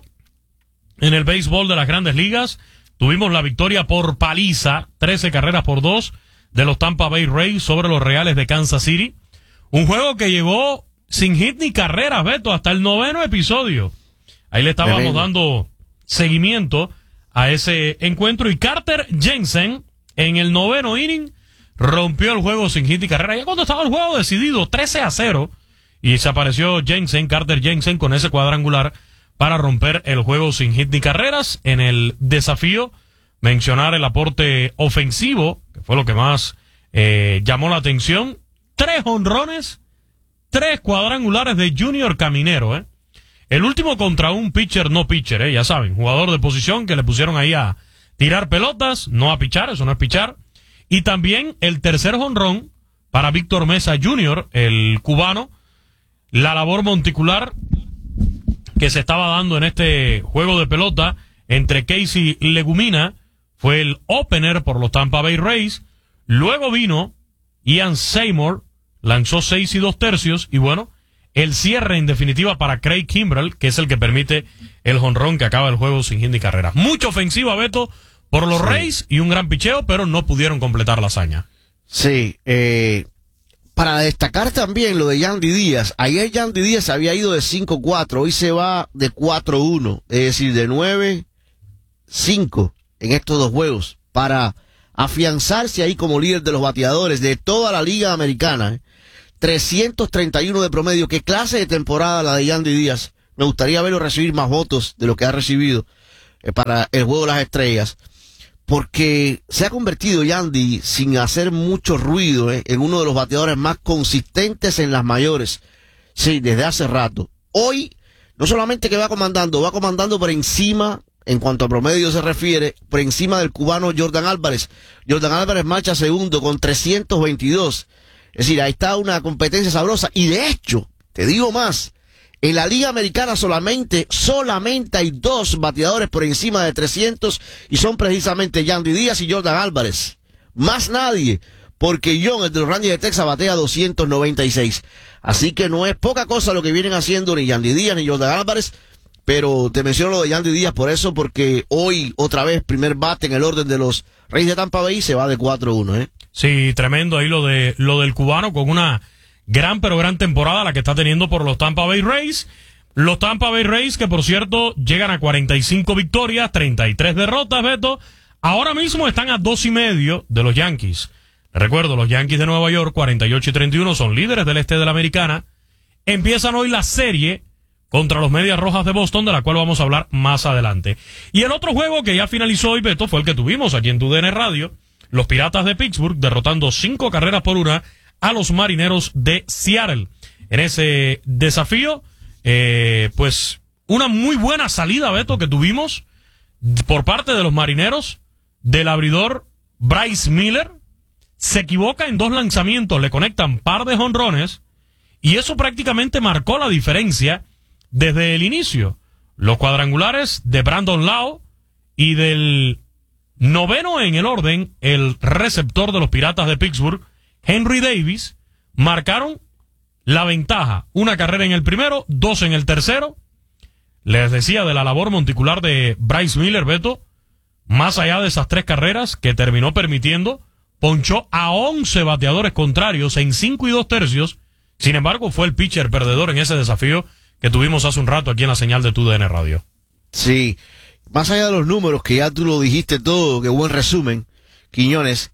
en el béisbol de las Grandes Ligas. Tuvimos la victoria por paliza, trece carreras por dos, de los Tampa Bay Rays sobre los Reales de Kansas City. Un juego que llegó sin hit ni carreras, Beto, hasta el noveno episodio. Ahí le estábamos Tremendo. dando seguimiento a ese encuentro, y Carter Jensen en el noveno inning rompió el juego sin hit ni carrera. Ya cuando estaba el juego decidido, trece a cero, y se apareció Jensen, Carter Jensen, con ese cuadrangular para romper el juego sin hit ni carreras. En el desafío, mencionar el aporte ofensivo, que fue lo que más eh, llamó la atención. Tres honrones, tres cuadrangulares de Junior Caminero, ¿eh? El último contra un pitcher no pitcher, ¿eh? Ya saben, jugador de posición que le pusieron ahí a tirar pelotas, no a pichar, eso no es pichar. Y también el tercer jonrón para Víctor Mesa junior, el cubano. La labor monticular que se estaba dando en este juego de pelota entre Casey Legumina fue el opener por los Tampa Bay Rays. Luego vino Ian Seymour, lanzó seis y dos tercios, y bueno, el cierre en definitiva para Craig Kimbrell, que es el que permite el jonrón que acaba el juego sin hit ni carrera. Mucha ofensiva, Beto, por los sí. Rays y un gran picheo, pero no pudieron completar la hazaña. Sí, eh, para destacar también lo de Yandy Díaz. Ayer Yandy Díaz había ido de cinco cuatro, hoy se va de cuatro uno, es decir, de nueve cinco en estos dos juegos, para afianzarse ahí como líder de los bateadores de toda la liga americana. ¿eh? trescientos treinta y uno de promedio. ¿Qué clase de temporada la de Yandy Díaz? Me gustaría verlo recibir más votos de lo que ha recibido eh, para el juego de las estrellas, porque se ha convertido Yandy, sin hacer mucho ruido, eh, en uno de los bateadores más consistentes en las mayores. Sí, desde hace rato. Hoy, no solamente que va comandando, va comandando por encima, en cuanto a promedio se refiere, por encima del cubano Jordan Álvarez. Jordan Álvarez marcha segundo con trescientos veintidós. Es decir, ahí está una competencia sabrosa. Y de hecho, te digo más, en la Liga Americana solamente, solamente hay dos bateadores por encima de trescientos, y son precisamente Yandy Díaz y Jordan Álvarez. Más nadie, porque John, el de los Rangers de Texas, batea doscientos noventa y seis. Así que no es poca cosa lo que vienen haciendo ni Yandy Díaz ni Jordan Álvarez, pero te menciono lo de Yandy Díaz por eso, porque hoy, otra vez, primer bate en el orden de los Reyes de Tampa Bay, se va de cuatro uno, ¿eh? Sí, tremendo ahí lo de lo del cubano, con una gran pero gran temporada la que está teniendo por los Tampa Bay Rays. Los Tampa Bay Rays, que por cierto llegan a cuarenta y cinco victorias, treinta y tres derrotas, Beto. Ahora mismo están a dos y medio de los Yankees. Recuerdo, los Yankees de Nueva York, cuarenta y ocho y treinta y uno, son líderes del este de la Americana. Empiezan hoy la serie contra los Medias Rojas de Boston, de la cual vamos a hablar más adelante. Y el otro juego que ya finalizó hoy, Beto, fue el que tuvimos aquí en tu D N Radio. Los Piratas de Pittsburgh derrotando cinco carreras por una a los Marineros de Seattle. En ese desafío, eh, pues una muy buena salida, Beto, que tuvimos por parte de los Marineros, del abridor Bryce Miller. Se equivoca en dos lanzamientos, le conectan par de jonrones, y eso prácticamente marcó la diferencia desde el inicio. Los cuadrangulares de Brandon Lowe y del noveno en el orden, el receptor de los Piratas de Pittsburgh, Henry Davis, marcaron la ventaja. Una carrera en el primero, dos en el tercero. Les decía de la labor monticular de Bryce Miller, Beto, más allá de esas tres carreras que terminó permitiendo, ponchó a once bateadores contrarios en cinco y dos tercios. Sin embargo, fue el pitcher perdedor en ese desafío que tuvimos hace un rato aquí en la señal de tu D N Radio. Sí, más allá de los números, que ya tú lo dijiste todo, qué buen resumen, Quiñones,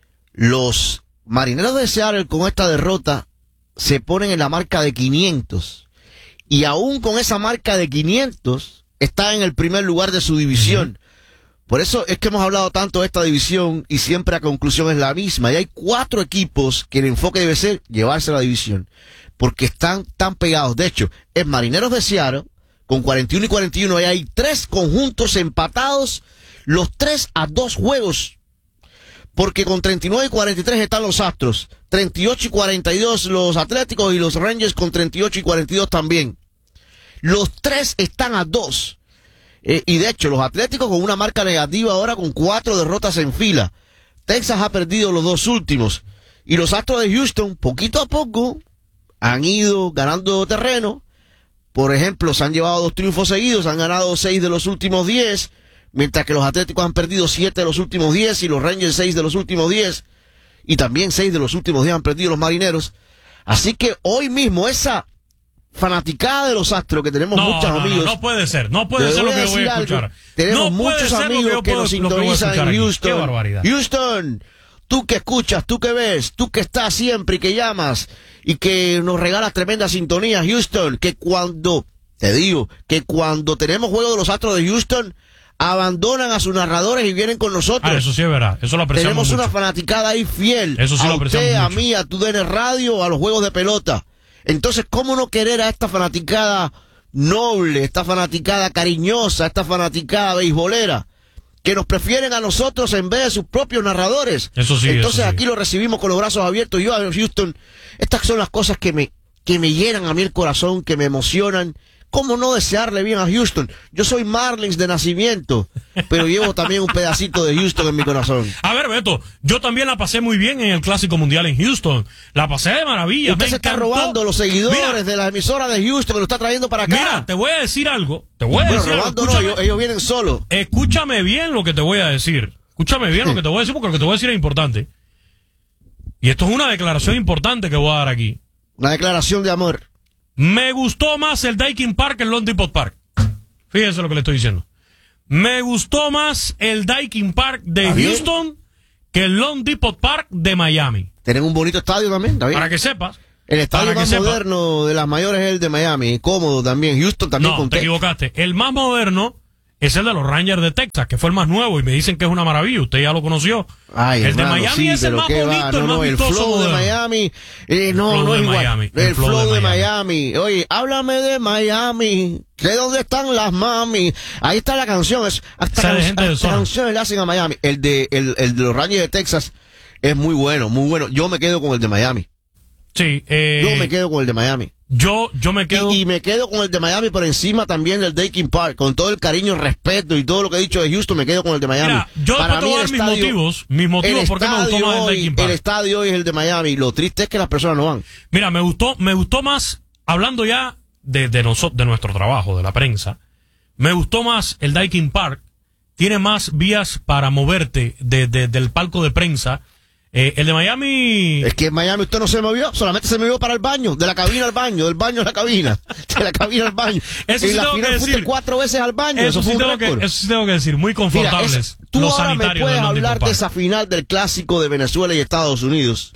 los Marineros de Seattle con esta derrota se ponen en la marca de quinientos, y aún con esa marca de quinientos está en el primer lugar de su división. Uh-huh. Por eso es que hemos hablado tanto de esta división, y siempre la conclusión es la misma. Y hay cuatro equipos que el enfoque debe ser llevarse la división, porque están tan pegados. De hecho, es Marineros de Seattle con cuarenta y uno y cuarenta y uno, y hay tres conjuntos empatados, los tres a dos juegos, porque con treinta y nueve y cuarenta y tres están los Astros, treinta y ocho y cuarenta y dos los Atléticos, y los Rangers con treinta y ocho y cuarenta y dos también. Los tres están a dos. Eh, y de hecho, los Atléticos con una marca negativa ahora, con cuatro derrotas en fila. Texas ha perdido los dos últimos. Y los Astros de Houston, poquito a poco, han ido ganando terreno. Por ejemplo, se han llevado dos triunfos seguidos, han ganado seis de los últimos diez, mientras que los Atléticos han perdido siete de los últimos diez, y los Rangers seis de los últimos diez, y también seis de los últimos diez han perdido los Marineros. Así que hoy mismo esa fanaticada de los Astros, que tenemos no, muchos no, amigos. No, no puede ser, no puede ser lo que voy a escuchar. Algo. Tenemos no muchos amigos que, que nos sintonizan en Houston. Qué barbaridad. Houston, tú que escuchas, tú que ves, tú que estás siempre y que llamas y que nos regalas tremenda sintonía, Houston, que cuando, te digo, que cuando tenemos juego de los Astros de Houston, abandonan a sus narradores y vienen con nosotros. Ah, eso sí es verdad, eso lo apreciamos Tenemos mucho. una fanaticada ahí fiel. Eso sí a lo apreciamos usted, mucho. a mí, a tu D N Radio, a los juegos de pelota. Entonces, ¿cómo no querer a esta fanaticada noble, esta fanaticada cariñosa, esta fanaticada beisbolera, que nos prefieren a nosotros en vez de sus propios narradores? Eso sí. Entonces, eso sí. aquí lo recibimos con los brazos abiertos. Yo a Houston, estas son las cosas que me, que me llenan a mí el corazón, que me emocionan. ¿Cómo no desearle bien a Houston? Yo soy Marlins de nacimiento. pero llevo también un pedacito de Houston en mi corazón. A ver, Beto, yo también la pasé muy bien en el Clásico Mundial en Houston. La pasé de maravilla. Usted me se encantó. está robando los seguidores Mira, de la emisora de Houston que lo está trayendo para acá. Mira, te voy a decir algo. Te voy a bueno, decir robando algo. no, ellos, ellos vienen solos. Escúchame bien lo que te voy a decir. Escúchame bien lo que te voy a decir porque lo que te voy a decir es importante. Y esto es una declaración importante que voy a dar aquí. Una declaración de amor. Me gustó más el Daikin Park que el Lone Depot Park. Fíjense lo que le estoy diciendo. Me gustó más el Daikin Park de Houston que el Lone Depot Park de Miami. Tienen un bonito estadio también, ¿está bien? Para que sepas. El estadio Para más que sepa. moderno de las mayores es el de Miami, cómodo también. Houston también No, con te Texas. equivocaste. El más moderno es el de los Rangers de Texas, que fue el más nuevo y me dicen que es una maravilla. Usted ya lo conoció. Ay, el hermano, de Miami sí, es el pero más qué bonito, va, el no, más no, el vistoso flow de moderno. Miami, eh, no, flow no de es igual. Miami, El, flow, de Miami. Oye, háblame de Miami, que dónde están las mami. Ahí está la canción, es hasta, Sale can- gente de hasta zona. canciones le hacen a Miami. El de el, el de los Rangers de Texas es muy bueno, muy bueno. Yo me quedo con el de Miami. Sí, eh, Yo me quedo con el de Miami. Yo, yo me quedo. Y, y me quedo con el de Miami por encima también del Daikin Park. Con todo el cariño, respeto y todo lo que he dicho de Houston, me quedo con el de Miami. Mira, yo después te voy a dar mis motivos, mis motivos el por qué me gustó estadio más el hoy- Daikin Park. El estadio hoy es el de Miami. Lo triste es que las personas no van. Mira, me gustó, me gustó más, hablando ya de, de, noso- de nuestro trabajo, de la prensa, me gustó más el Daikin Park. Tiene más vías para moverte de, de- del palco de prensa. Eh, el de Miami... Es que en Miami usted no se movió, solamente se movió para el baño, de la cabina al baño, del baño a la cabina, de la cabina al baño. Eso en sí la tengo final que fuiste decir. cuatro veces al baño, Eso, eso, fue sí un tengo que, récord. eso sí tengo que decir, muy confortables. Mira, es- tú los ahora me sanitarios puedes del Lone hablar Depot de Park. esa final del clásico de Venezuela y Estados Unidos.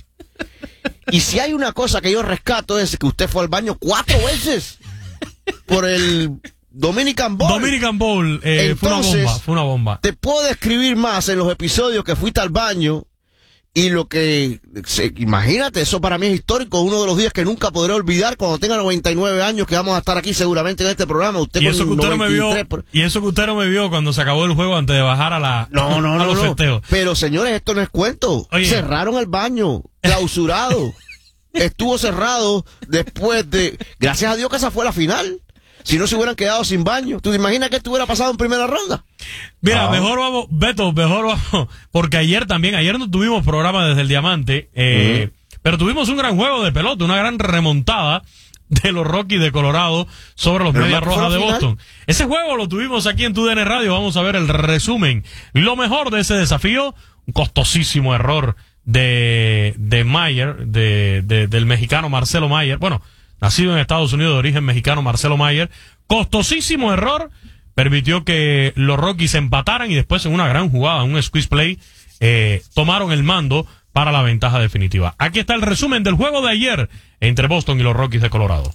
Y si hay una cosa que yo rescato es que usted fue al baño cuatro veces por el Dominican Bowl. Dominican Bowl, eh, fue una Entonces, bomba, fue una bomba. Te puedo describir más en los episodios que fuiste al baño y lo que... se- imagínate, eso para mí es histórico, uno de los días que nunca podré olvidar cuando tenga noventa y nueve años, que vamos a estar aquí seguramente en este programa. Usted Y con eso, que usted no me vio, noventa y tres por- y eso que usted no me vio cuando se acabó el juego antes de bajar a la No, no, a no, los no. festejos. Pero señores, esto no es cuento. Oye. Cerraron el baño, clausurado. Estuvo cerrado después de... Gracias a Dios que esa fue la final. Si no se hubieran quedado sin baño. ¿Tú te imaginas que esto hubiera pasado en primera ronda? Mira, Ah. mejor vamos, Beto, mejor vamos, porque ayer también, ayer no tuvimos programa desde el Diamante, eh, pero tuvimos un gran juego de pelota, una gran remontada de los Rockies de Colorado sobre los Pero Medias no fue Rojas la de final. Boston. Ese juego lo tuvimos aquí en tu D N Radio, vamos a ver el resumen. Lo mejor de ese desafío, un costosísimo error de, de Mayer, de, de- del mexicano Marcelo Mayer, bueno, nacido en Estados Unidos de origen mexicano Marcelo Mayer, costosísimo error, permitió que los Rockies empataran y después en una gran jugada, un squeeze play, eh, tomaron el mando para la ventaja definitiva. Aquí está el resumen del juego de ayer entre Boston y los Rockies de Colorado.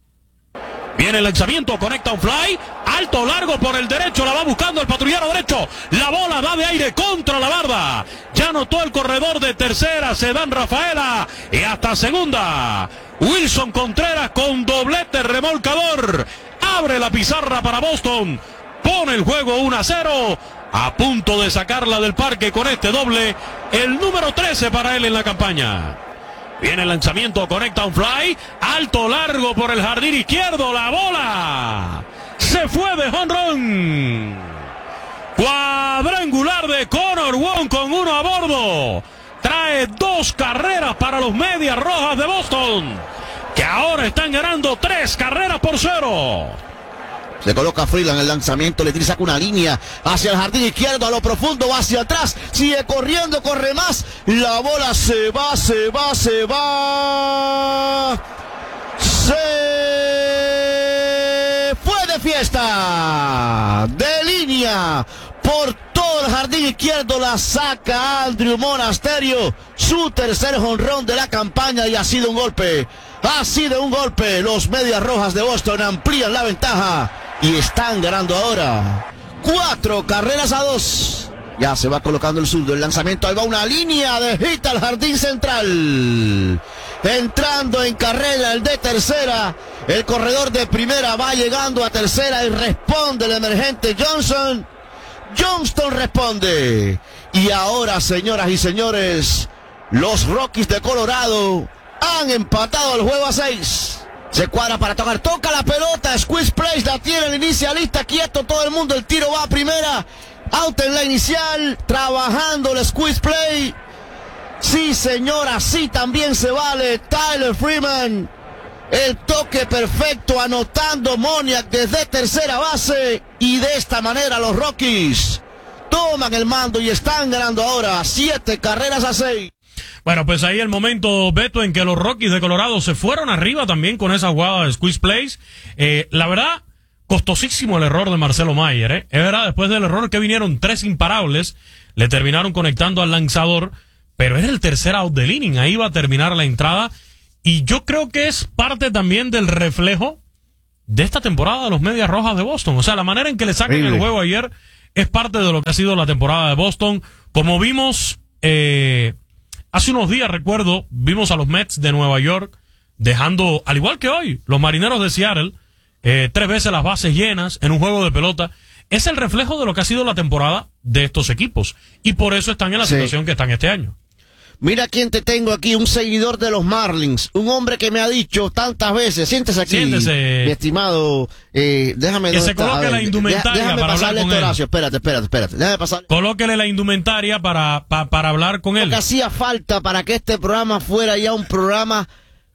Viene el lanzamiento, conecta un fly, alto, largo por el derecho, la va buscando el patrullero derecho, la bola va de aire contra la barda, ya anotó el corredor de tercera, se dan Rafaela, y hasta segunda, Wilson Contreras con doblete remolcador, abre la pizarra para Boston, pone el juego uno a cero, a punto de sacarla del parque con este doble, el número trece para él en la campaña. Viene el lanzamiento, conecta un fly, alto, largo por el jardín izquierdo, la bola se fue de home run. Cuadrangular de Connor Wong con uno a bordo. Trae dos carreras para los Medias Rojas de Boston, que ahora están ganando tres carreras por cero. Se coloca Freeland el lanzamiento, le tira, saca una línea hacia el jardín izquierdo, a lo profundo, va hacia atrás, sigue corriendo, corre más, la bola se va, se va, se va, se fue de fiesta, de línea, por todo el jardín izquierdo la saca Andrew Monasterio, su tercer jonrón de la campaña y ha sido un golpe, ha sido un golpe, los Medias Rojas de Boston amplían la ventaja. Y están ganando ahora. Cuatro carreras a dos. Ya se va colocando el zurdo. El lanzamiento. Ahí va una línea de hit al jardín central. Entrando en carrera el de tercera. El corredor de primera va llegando a tercera y responde el emergente Johnson. Johnston responde. Y ahora, señoras y señores, los Rockies de Colorado han empatado el juego a seis. Se cuadra para tocar, toca la pelota, squeeze place, la tiene el inicialista, quieto todo el mundo, el tiro va a primera, Out en la inicial, trabajando el squeeze play. Sí, señor, así también se vale. Tyler Freeman, el toque perfecto, anotando Moniak desde tercera base. Y de esta manera los Rockies toman el mando y están ganando ahora siete carreras a seis. Bueno, pues ahí el momento, Beto, en que los Rockies de Colorado se fueron arriba también con esa jugada de squeeze plays. Eh, la verdad, costosísimo el error de Marcelo Mayer, ¿eh? Es verdad, después del error que vinieron tres imparables, le terminaron conectando al lanzador, pero era el tercer out del inning, ahí va a terminar la entrada, y yo creo que es parte también del reflejo de esta temporada de los Medias Rojas de Boston. O sea, la manera en que le sacan Horrible. el juego ayer es parte de lo que ha sido la temporada de Boston. Como vimos, eh, hace unos días, recuerdo, vimos a los Mets de Nueva York dejando, al igual que hoy, los Marineros de Seattle, Eh, tres veces las bases llenas en un juego de pelota. Es el reflejo de lo que ha sido la temporada de estos equipos. Y por eso están en la sí. situación que están este año. Mira quién te tengo aquí, un seguidor de los Marlins. Un hombre que me ha dicho tantas veces, siéntese aquí, Siéntese. mi estimado. Eh, déjame que se coloque la indumentaria déjame para hablar con él. Horacio. Espérate, espérate, espérate. Déjame pasar. Colóquele la indumentaria para, para, para hablar con él. Lo que hacía falta para que este programa fuera ya un programa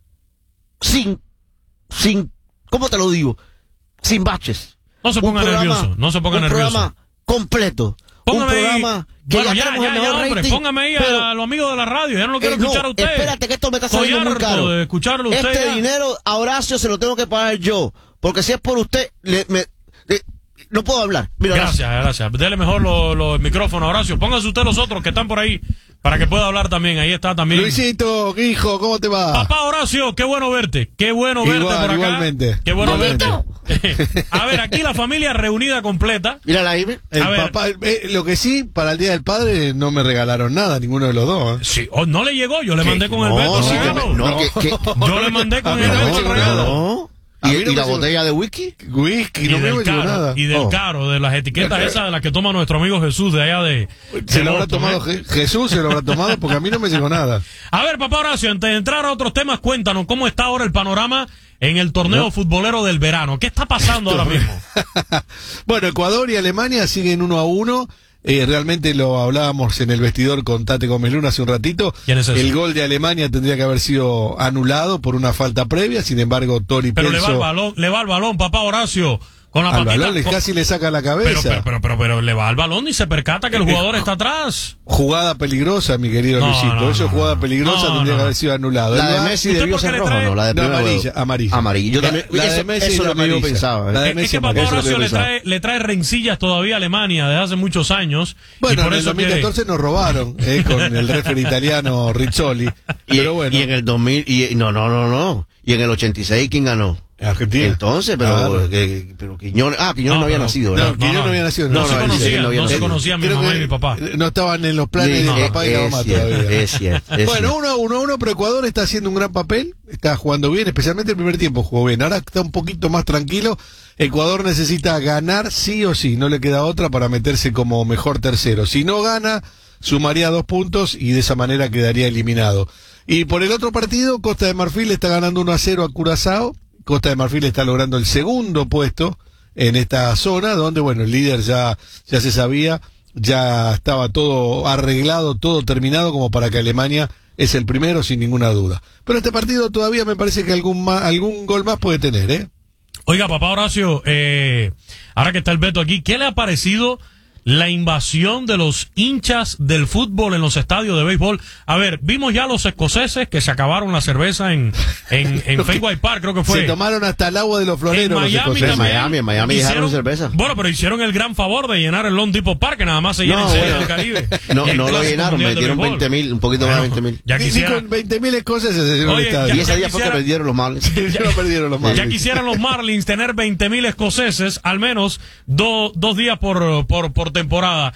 sin, sin, ¿cómo te lo digo? Sin baches. No se ponga programa, nervioso, no se ponga un nervioso. Un programa completo. Póngame un programa ahí. que Bueno, ya, ya, ya, ya, hombre, rating, póngame ahí pero, a los amigos de la radio. Ya no lo quiero eh, no, escuchar a usted. Espérate que esto me está Estoy saliendo muy harto caro. de escucharlo a usted. Este ya. dinero a Horacio se lo tengo que pagar yo. Porque si es por usted, le, me, le, no puedo hablar. Mira, gracias, Horacio. gracias. Dele mejor los lo, micrófonos a Horacio. Pónganse usted los otros que están por ahí para que pueda hablar también. Ahí está también. Luisito, hijo, ¿cómo te va? Papá Horacio, qué bueno verte. Qué bueno verte Igual, por acá. Igualmente. Qué bueno igualmente. verte. A ver, aquí la familia reunida completa. Mira la Ime. El A ver. papá, eh, lo que sí, para el Día del Padre no me regalaron nada, ninguno de los dos. ¿eh? Sí, oh, no le llegó, yo le ¿Qué? mandé con el No, Beto. sí, regalo. que me- no, que- que- Yo le mandé con A mí el no me Beto el llegó regalo. nada. No. A ¿Y, mí no y la me llegó- botella de whisky? Whisky, Y no me del, llegó caro, nada. y del Oh. caro, de las etiquetas esas de las que toma nuestro amigo Jesús de allá de... Se de lo habrá Boston, tomado ¿eh? Je- Jesús, se lo habrá tomado porque a mí no me llegó nada. A ver, papá Horacio, antes de entrar a otros temas, cuéntanos cómo está ahora el panorama en el torneo No. futbolero del verano. ¿Qué está pasando ahora mismo? Bueno, Ecuador y Alemania siguen uno a uno. Eh, realmente lo hablábamos en el vestidor con Tate Gómez Luna hace un ratito. ¿Quién es ese? El gol de Alemania tendría que haber sido anulado por una falta previa. Sin embargo, Tori Pero le va el Pelso balón, le va el balón, papá Horacio. Con la al patita, balón le con- casi le saca la pero, cabeza. pero, pero, pero, pero le va al balón y se percata que el jugador está atrás. Jugada peligrosa, mi querido No, Luisito. no, Eso es no, jugada no. peligrosa, No, tendría no. que haber sido anulado. La El de va- Messi ¿Usted debió por qué ser le roja, trae- ¿no? La de No, primera amarilla, huevo. amarilla. Amarilla. Yo La- también, la de eso, Messi eso es es lo que yo amarilla. pensaba. ¿eh? La de Es, Messi es que amarilla, papá eso es lo que Horacio yo le pensaba. trae, le trae rencillas todavía a Alemania desde hace muchos años. y Bueno, por en el eso dos mil quiere- catorce nos robaron eh, con el referee italiano Rizzoli. Y, Pero bueno, y en el dos mil, y, no, no, no, no. Y en el ochenta y seis, ¿quién ganó? Argentina. Entonces, pero, Claro. que, pero Quiñones, ah, Quiñones no, No, había pero- nacido, No, ¿verdad? que yo no había nacido. No, se no, conocían, él no había no se nacido. conocían mi Creo mamá que y mi papá. no estaban en los planes Sí, de es- papá y la mamá es cierto, todavía. es cierto, es Bueno, cierto. uno a uno, uno, pero Ecuador está haciendo un gran papel, está jugando bien, especialmente el primer tiempo jugó bien. Ahora está un poquito más tranquilo. Ecuador necesita ganar sí o sí, no le queda otra para meterse como mejor tercero. Si no gana, sumaría dos puntos y de esa manera quedaría eliminado. Y por el otro partido, Costa de Marfil está ganando uno a cero a Curazao. Costa de Marfil está logrando el segundo puesto en esta zona, donde, bueno, el líder ya, ya se sabía, ya estaba todo arreglado, todo terminado, como para que Alemania es el primero, sin ninguna duda. Pero este partido todavía me parece que algún, ma- algún gol más puede tener, ¿eh? Oiga, papá Horacio, eh, ahora que está el Beto aquí, ¿qué le ha parecido la invasión de los hinchas del fútbol en los estadios de béisbol? A ver, vimos ya los escoceses que se acabaron la cerveza en, en, en Fenway Park, creo que fue. Se tomaron hasta el agua de los floreros. En los Miami escoceses. también. En Miami, en Miami dejaron cerveza. Bueno, pero hicieron el gran favor de llenar el Lone Depot Park, que nada más se llena No, en Serie bueno. del Caribe. No, Y el no lo Clásico llenaron, Mundial de metieron Béisbol. veinte mil, un poquito más de Bueno, veinte mil. Ya Ni- ni quisiera, con veinte mil escoceses se llenó el Oye, estadio. Y ya ese día fue que quisiera- perdieron los Marlins. Ya lo perdieron los ya Marlins. quisieran los Marlins tener veinte mil escoceses, al menos do- dos días por, por, por temporada.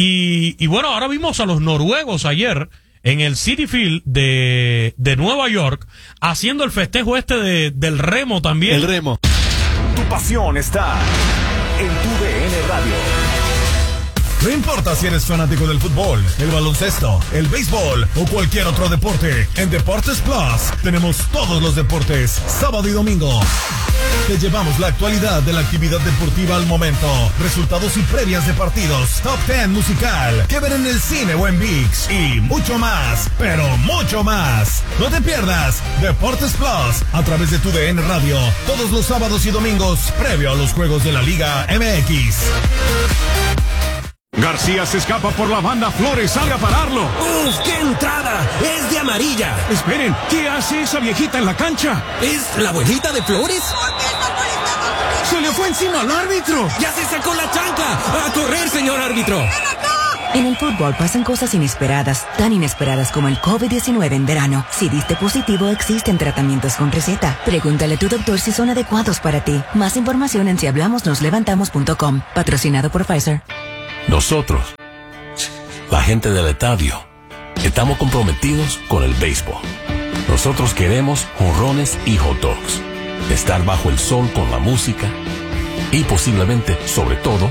Y, y bueno, ahora vimos a los noruegos ayer en el Citi Field de, de Nueva York haciendo el festejo este de, del remo también. El remo. Tu pasión está en tu D N Radio. No importa si eres fanático del fútbol, el baloncesto, el béisbol o cualquier otro deporte, en Deportes Plus tenemos todos los deportes, sábado y domingo. Te llevamos la actualidad de la actividad deportiva al momento, resultados y previas de partidos, top ten musical, que ver en el cine o en ViX y mucho más, pero mucho más. No te pierdas Deportes Plus a través de tu D N Radio todos los sábados y domingos previo a los juegos de la Liga M X. García se escapa por la banda, Flores salga a pararlo. ¡Uf, qué entrada! ¡Es de amarilla! Esperen, ¿qué hace esa viejita en la cancha? ¿Es la abuelita de Flores? ¡Se le fue encima al árbitro! ¡Ya se sacó la chanca! ¡A correr, señor árbitro! En el fútbol pasan cosas inesperadas, tan inesperadas como el COVID diecinueve en verano. Si diste positivo, existen tratamientos con receta. Pregúntale a tu doctor si son adecuados para ti. Más información en si hablamos nos levantamos punto com. Patrocinado por Pfizer. Nosotros, la gente del estadio, estamos comprometidos con el béisbol. Nosotros queremos jonrones y hot dogs, estar bajo el sol con la música y posiblemente, sobre todo,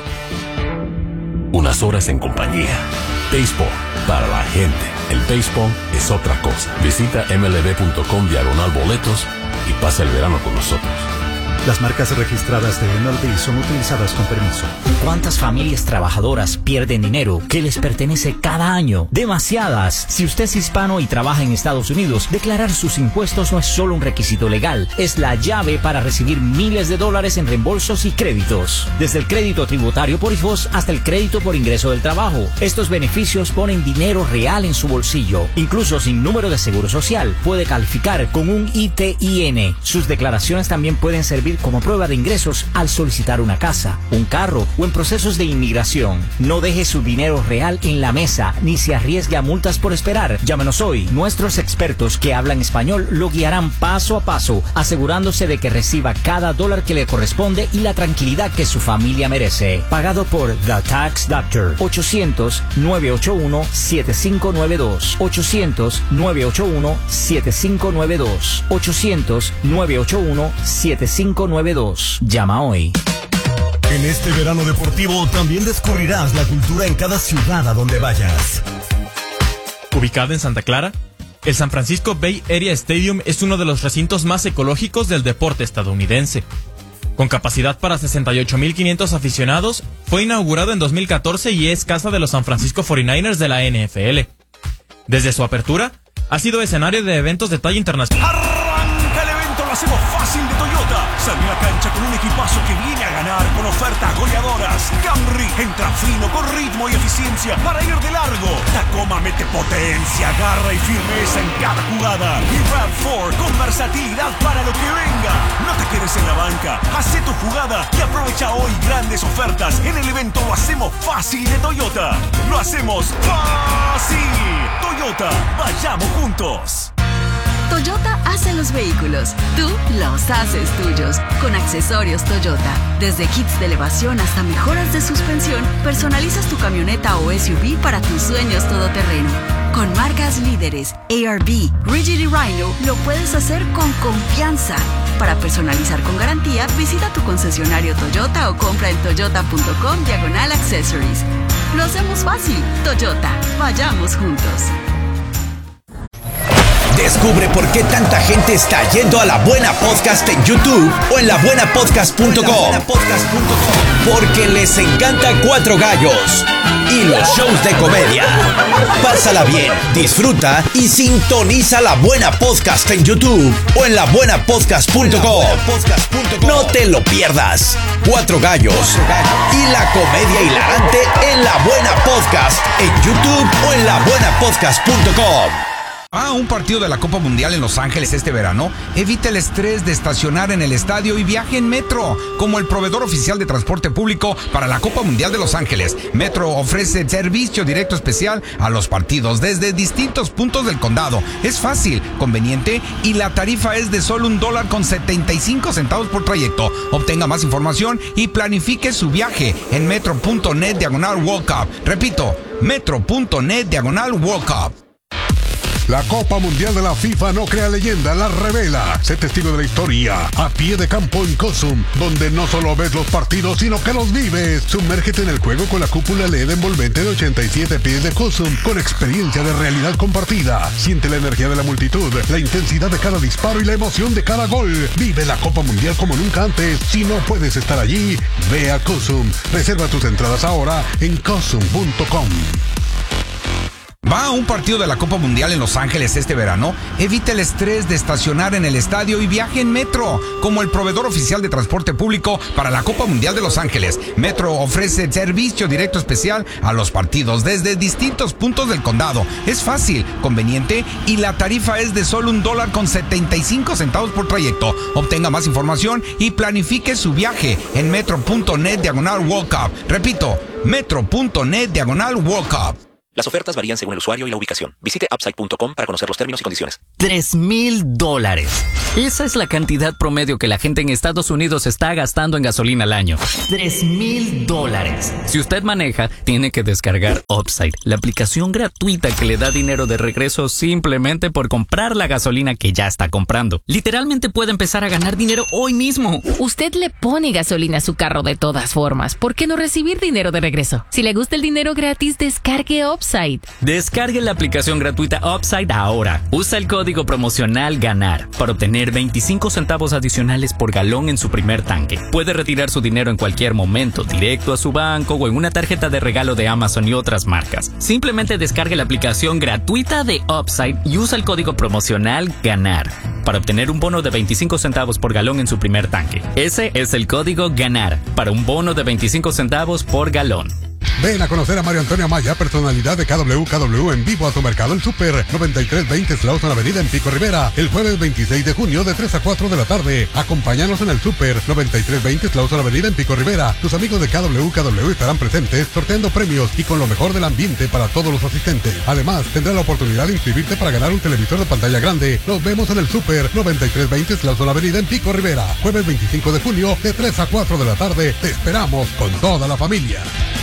unas horas en compañía. Béisbol para la gente. El béisbol es otra cosa. Visita M L B punto com diagonal boletos y pasa el verano con nosotros. Las marcas registradas de M L B son utilizadas con permiso. ¿Cuántas familias trabajadoras pierden dinero que les pertenece cada año? Demasiadas. Si usted es hispano y trabaja en Estados Unidos, declarar sus impuestos no es solo un requisito legal, es la llave para recibir miles de dólares en reembolsos y créditos. Desde el crédito tributario por hijos hasta el crédito por ingreso del trabajo. Estos beneficios ponen dinero real en su bolsillo. Incluso sin número de seguro social, puede calificar con un I T I N. Sus declaraciones también pueden servir como prueba de ingresos al solicitar una casa, un carro o en procesos de inmigración. No deje su dinero real en la mesa ni se arriesgue a multas por esperar. Llámenos hoy. Nuestros expertos que hablan español lo guiarán paso a paso, asegurándose de que reciba cada dólar que le corresponde y la tranquilidad que su familia merece. Pagado por The Tax Doctor. ochocientos, nueve ocho uno, siete cinco nueve dos. ochocientos, nueve ocho uno, siete cinco nueve dos. ochocientos, nueve ocho uno, siete cinco nueve dos. Llama hoy. En este verano deportivo también descubrirás la cultura en cada ciudad a donde vayas. Ubicado en Santa Clara, el San Francisco Bay Area Stadium es uno de los recintos más ecológicos del deporte estadounidense. Con capacidad para sesenta y ocho mil quinientos aficionados, fue inaugurado en dos mil catorce y es casa de los San Francisco cuarenta y nueve ers de la N F L. Desde su apertura, ha sido escenario de eventos de talla internacional. Arranca el evento, lo hacemos fácil de Toyota. Sale a la cancha con un equipazo que viene a ganar con ofertas goleadoras. Camry entra fino con ritmo y eficiencia para ir de largo. Tacoma mete potencia, garra y firmeza en cada jugada. Y RAV cuatro con versatilidad para lo que venga. No te quedes en la banca, hace tu jugada y aprovecha hoy grandes ofertas en el evento Lo hacemos fácil de Toyota. Lo hacemos fácil. Toyota, vayamos juntos. Toyota hace los vehículos, tú los haces tuyos, con accesorios Toyota. Desde kits de elevación hasta mejoras de suspensión, personalizas tu camioneta o S U V para tus sueños todoterreno. Con marcas líderes, A R B, Rigid y Rhino, lo puedes hacer con confianza. Para personalizar con garantía, visita tu concesionario Toyota o compra en toyota punto com diagonal accessories. Lo hacemos fácil. Toyota, vayamos juntos. Descubre por qué tanta gente está yendo a La Buena Podcast en YouTube o en la buena podcast punto com. Porque les encanta Cuatro Gallos y los shows de comedia. Pásala bien, disfruta y sintoniza La Buena Podcast en YouTube o en la buena podcast punto com. No te lo pierdas. Cuatro Gallos y la comedia hilarante en La Buena Podcast en YouTube o en la buena podcast punto com. Ah, un partido de la Copa Mundial en Los Ángeles este verano. Evita el estrés de estacionar en el estadio y viaje en Metro. Como el proveedor oficial de transporte público para la Copa Mundial de Los Ángeles, Metro ofrece servicio directo especial a los partidos desde distintos puntos del condado. Es fácil, conveniente y la tarifa es de solo un dólar con setenta y cinco centavos por trayecto. Obtenga más información y planifique su viaje en metro punto net diagonal World Cup. Repito, metro punto net diagonal World Cup. La Copa Mundial de la FIFA no crea leyenda, la revela. Sé testigo de la historia a pie de campo en Cosum, donde no solo ves los partidos, sino que los vives. Sumérgete en el juego con la cúpula L E D envolvente de ochenta y siete pies de Cosum, con experiencia de realidad compartida. Siente la energía de la multitud, la intensidad de cada disparo y la emoción de cada gol. Vive la Copa Mundial como nunca antes. Si no puedes estar allí, ve a Cosum. Reserva tus entradas ahora en cosum punto com. ¿Va a un partido de la Copa Mundial en Los Ángeles este verano? Evite el estrés de estacionar en el estadio y viaje en Metro, como el proveedor oficial de transporte público para la Copa Mundial de Los Ángeles. Metro ofrece servicio directo especial a los partidos desde distintos puntos del condado. Es fácil, conveniente y la tarifa es de solo un dólar con setenta y cinco centavos por trayecto. Obtenga más información y planifique su viaje en metro punto net diagonal World Cup. Repito, metro punto net diagonal World Cup. Las ofertas varían según el usuario y la ubicación. Visite upside punto com para conocer los términos y condiciones. Tres mil dólares. Esa es la cantidad promedio que la gente en Estados Unidos está gastando en gasolina al año. Tres mil dólares. Si usted maneja, tiene que descargar Upside, la aplicación gratuita que le da dinero de regreso simplemente por comprar la gasolina que ya está comprando. Literalmente puede empezar a ganar dinero hoy mismo. Usted le pone gasolina a su carro de todas formas. ¿Por qué no recibir dinero de regreso? Si le gusta el dinero gratis, descargue Upside. Descargue la aplicación gratuita Upside ahora. Usa el código promocional GANAR para obtener veinticinco centavos adicionales por galón en su primer tanque. Puede retirar su dinero en cualquier momento, directo a su banco o en una tarjeta de regalo de Amazon y otras marcas. Simplemente descargue la aplicación gratuita de Upside y usa el código promocional GANAR para obtener un bono de veinticinco centavos por galón en su primer tanque. Ese es el código GANAR para un bono de veinticinco centavos por galón. Ven a conocer a Mario Antonio Amaya, personalidad de K W K W, en vivo a su mercado El Super, noventa y tres veinte Slauson Avenida en Pico Rivera, el jueves veintiséis de junio de tres a cuatro de la tarde. Acompáñanos en El Super, noventa y tres veinte Slauson Avenida en Pico Rivera. Tus amigos de K W K W estarán presentes, sorteando premios y con lo mejor del ambiente para todos los asistentes. Además, tendrás la oportunidad de inscribirte para ganar un televisor de pantalla grande. Nos vemos en El Super, noventa y tres veinte Slauson Avenida en Pico Rivera, jueves veinticinco de junio de tres a cuatro de la tarde. Te esperamos con toda la familia.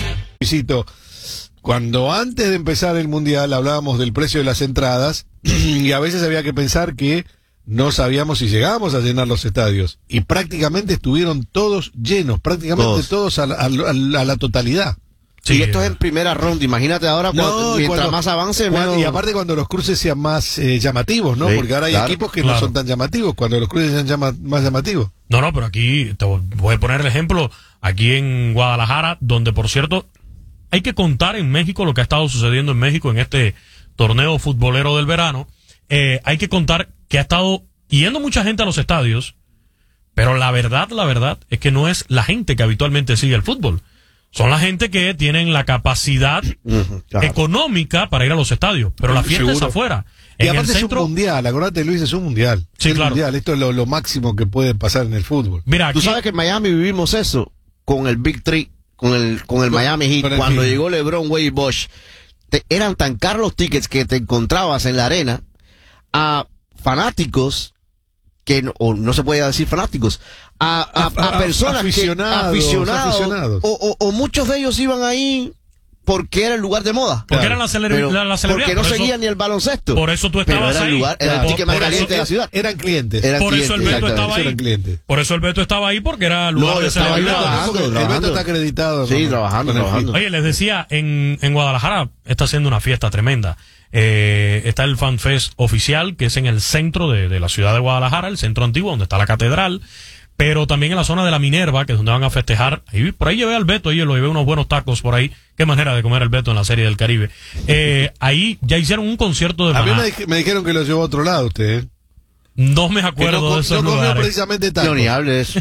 Cuando antes de empezar el Mundial hablábamos del precio de las entradas y a veces había que pensar que no sabíamos si llegábamos a llenar los estadios y prácticamente estuvieron todos llenos, prácticamente todos, todos a, la, a, la, a la totalidad. Sí, y esto es en primera ronda, imagínate ahora no, cuando, mientras cuando, más avance cuando, menos... Y aparte cuando los cruces sean más eh, llamativos, ¿no? Sí, porque ahora hay claro, equipos que claro. no son tan llamativos, cuando los cruces sean llama, más llamativos. No, no, pero aquí te voy a poner el ejemplo, aquí en Guadalajara, donde por cierto hay que contar en México lo que ha estado sucediendo en México en este torneo futbolero del verano. Eh, hay que contar que ha estado yendo mucha gente a los estadios, pero la verdad, la verdad es que no es la gente que habitualmente sigue el fútbol. Son la gente que tienen la capacidad uh-huh, claro. económica para ir a los estadios, pero la fiesta Seguro. es afuera. Y en aparte el centro... es un mundial, acordate Luis, es un mundial. Sí, es claro. mundial. Esto es lo, lo máximo que puede pasar en el fútbol. Mira, aquí... Tú sabes que en Miami vivimos eso con el Big Three. Con el, con el Miami Heat, cuando llegó LeBron, Wade y Bosh, te, eran tan caros los tickets que te encontrabas en la arena a fanáticos, que no, o no se puede decir fanáticos, a, a, a, a personas aficionados, que, aficionados, aficionados. O, o, o muchos de ellos iban ahí porque era el lugar de moda. Porque claro. era la, celebr la, la celebridad. Porque no por seguían eso, ni el baloncesto. Por eso tú estabas era ahí. El lugar, era por, el ticket más caliente eso, de la ciudad. Eran clientes. Eran por clientes, eso el Beto estaba ahí. Eran clientes. Por eso el Beto estaba ahí porque era el lugar no, de celebridad. El Beto está acreditado. Sí, ¿no? trabajando, trabajando. Oye, les decía, en, en Guadalajara está haciendo una fiesta tremenda. Eh, está el Fan Fest oficial, que es en el centro de, de la ciudad de Guadalajara, el centro antiguo, donde está la catedral. Pero también en la zona de la Minerva, que es donde van a festejar. Ahí, por ahí llevé al Beto, yo lo llevé unos buenos tacos por ahí. Qué manera de comer el Beto en la Serie del Caribe. Eh, ahí ya hicieron un concierto de A Maná. mí me, me dijeron que lo llevó a otro lado usted, ¿eh? No me acuerdo no, de esos no lugares. precisamente tacos. No, ni hable de eso.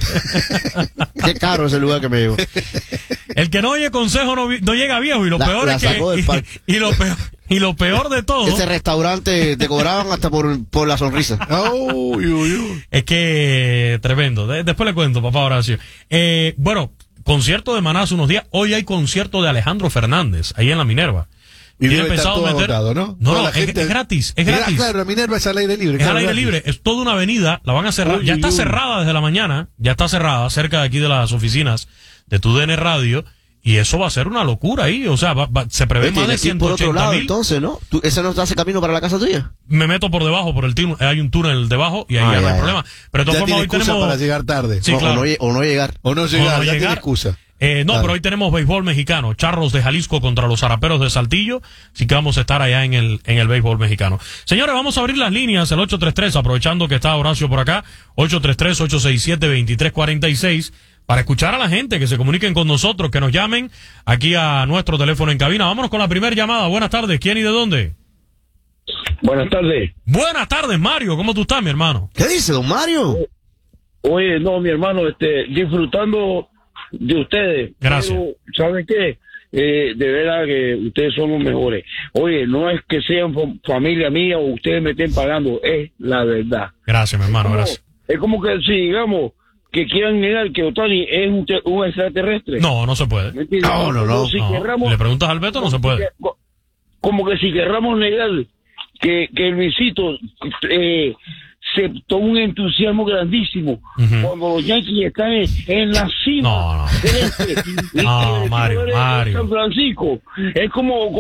Qué caro ese lugar que me llevó. El que no oye consejo no, no llega viejo. Y lo la, peor la es que... Y, y, lo peor, y lo peor de todo... Ese restaurante te cobraban hasta por, por la sonrisa. Oh, uy, uy, uy. Es que... Tremendo. De, después le cuento, papá Horacio. Eh, bueno, concierto de Maná hace unos días. Hoy hay concierto de Alejandro Fernández, ahí en la Minerva. Y tiene pensado meter agotado, ¿no? No, no, es, es gratis, es gratis. Claro, la Minerva es al aire libre. Es al aire gratis. libre, es toda una avenida, la van a cerrar. Uy, ya está uy. cerrada desde la mañana, ya está cerrada, cerca de aquí de las oficinas de Tu D N Radio. y eso va a ser una locura ahí. O sea, va, va, se prevé más de ciento por otro lado, ochenta mil. entonces, ¿no? ¿Tú, ¿Ese no te hace camino para la casa tuya? Me meto por debajo, por el túnel, hay un túnel debajo y ahí Ah, ya no ya, hay ya. problema. Pero de todas Ya formas, tiene hoy excusa tenemos... para llegar tarde. Sí, o, claro. o, no, o no llegar. O no llegar, O no ya tiene llegar. excusa. Eh, no, Claro. pero hoy tenemos béisbol mexicano, Charros de Jalisco contra los Zaraperos de Saltillo, así que vamos a estar allá en el en el béisbol mexicano. Señores, vamos a abrir las líneas, el ocho tres tres, aprovechando que está Horacio por acá, ocho tres tres, ocho seis siete, dos tres cuatro seis, para escuchar a la gente, que se comuniquen con nosotros, que nos llamen aquí a nuestro teléfono en cabina. Vámonos con la primera llamada. Buenas tardes, ¿quién y de dónde? Buenas tardes. Buenas tardes, Mario, ¿cómo tú estás, mi hermano? ¿Qué dice, don Mario? Oye, no, mi hermano, este, disfrutando de ustedes. Gracias. Pero, ¿saben qué? Eh, de verdad que ustedes son los mejores. Oye, no es que sean fam- familia mía o ustedes me estén pagando, es la verdad. Gracias, mi hermano, Como- gracias. Es como que si, digamos, que quieran negar que Otani es un, te- un extraterrestre. No, no se puede. ¿Me entiendes? No, no, no. Como si No. querramos- Le preguntas al Beto, no se puede. Como que si querramos negar que, que Luisito eh, se toma un entusiasmo grandísimo cuando los Yankees están en, en la cima No, no. del este, y No, el Mario, equipo de Mario. San Francisco es como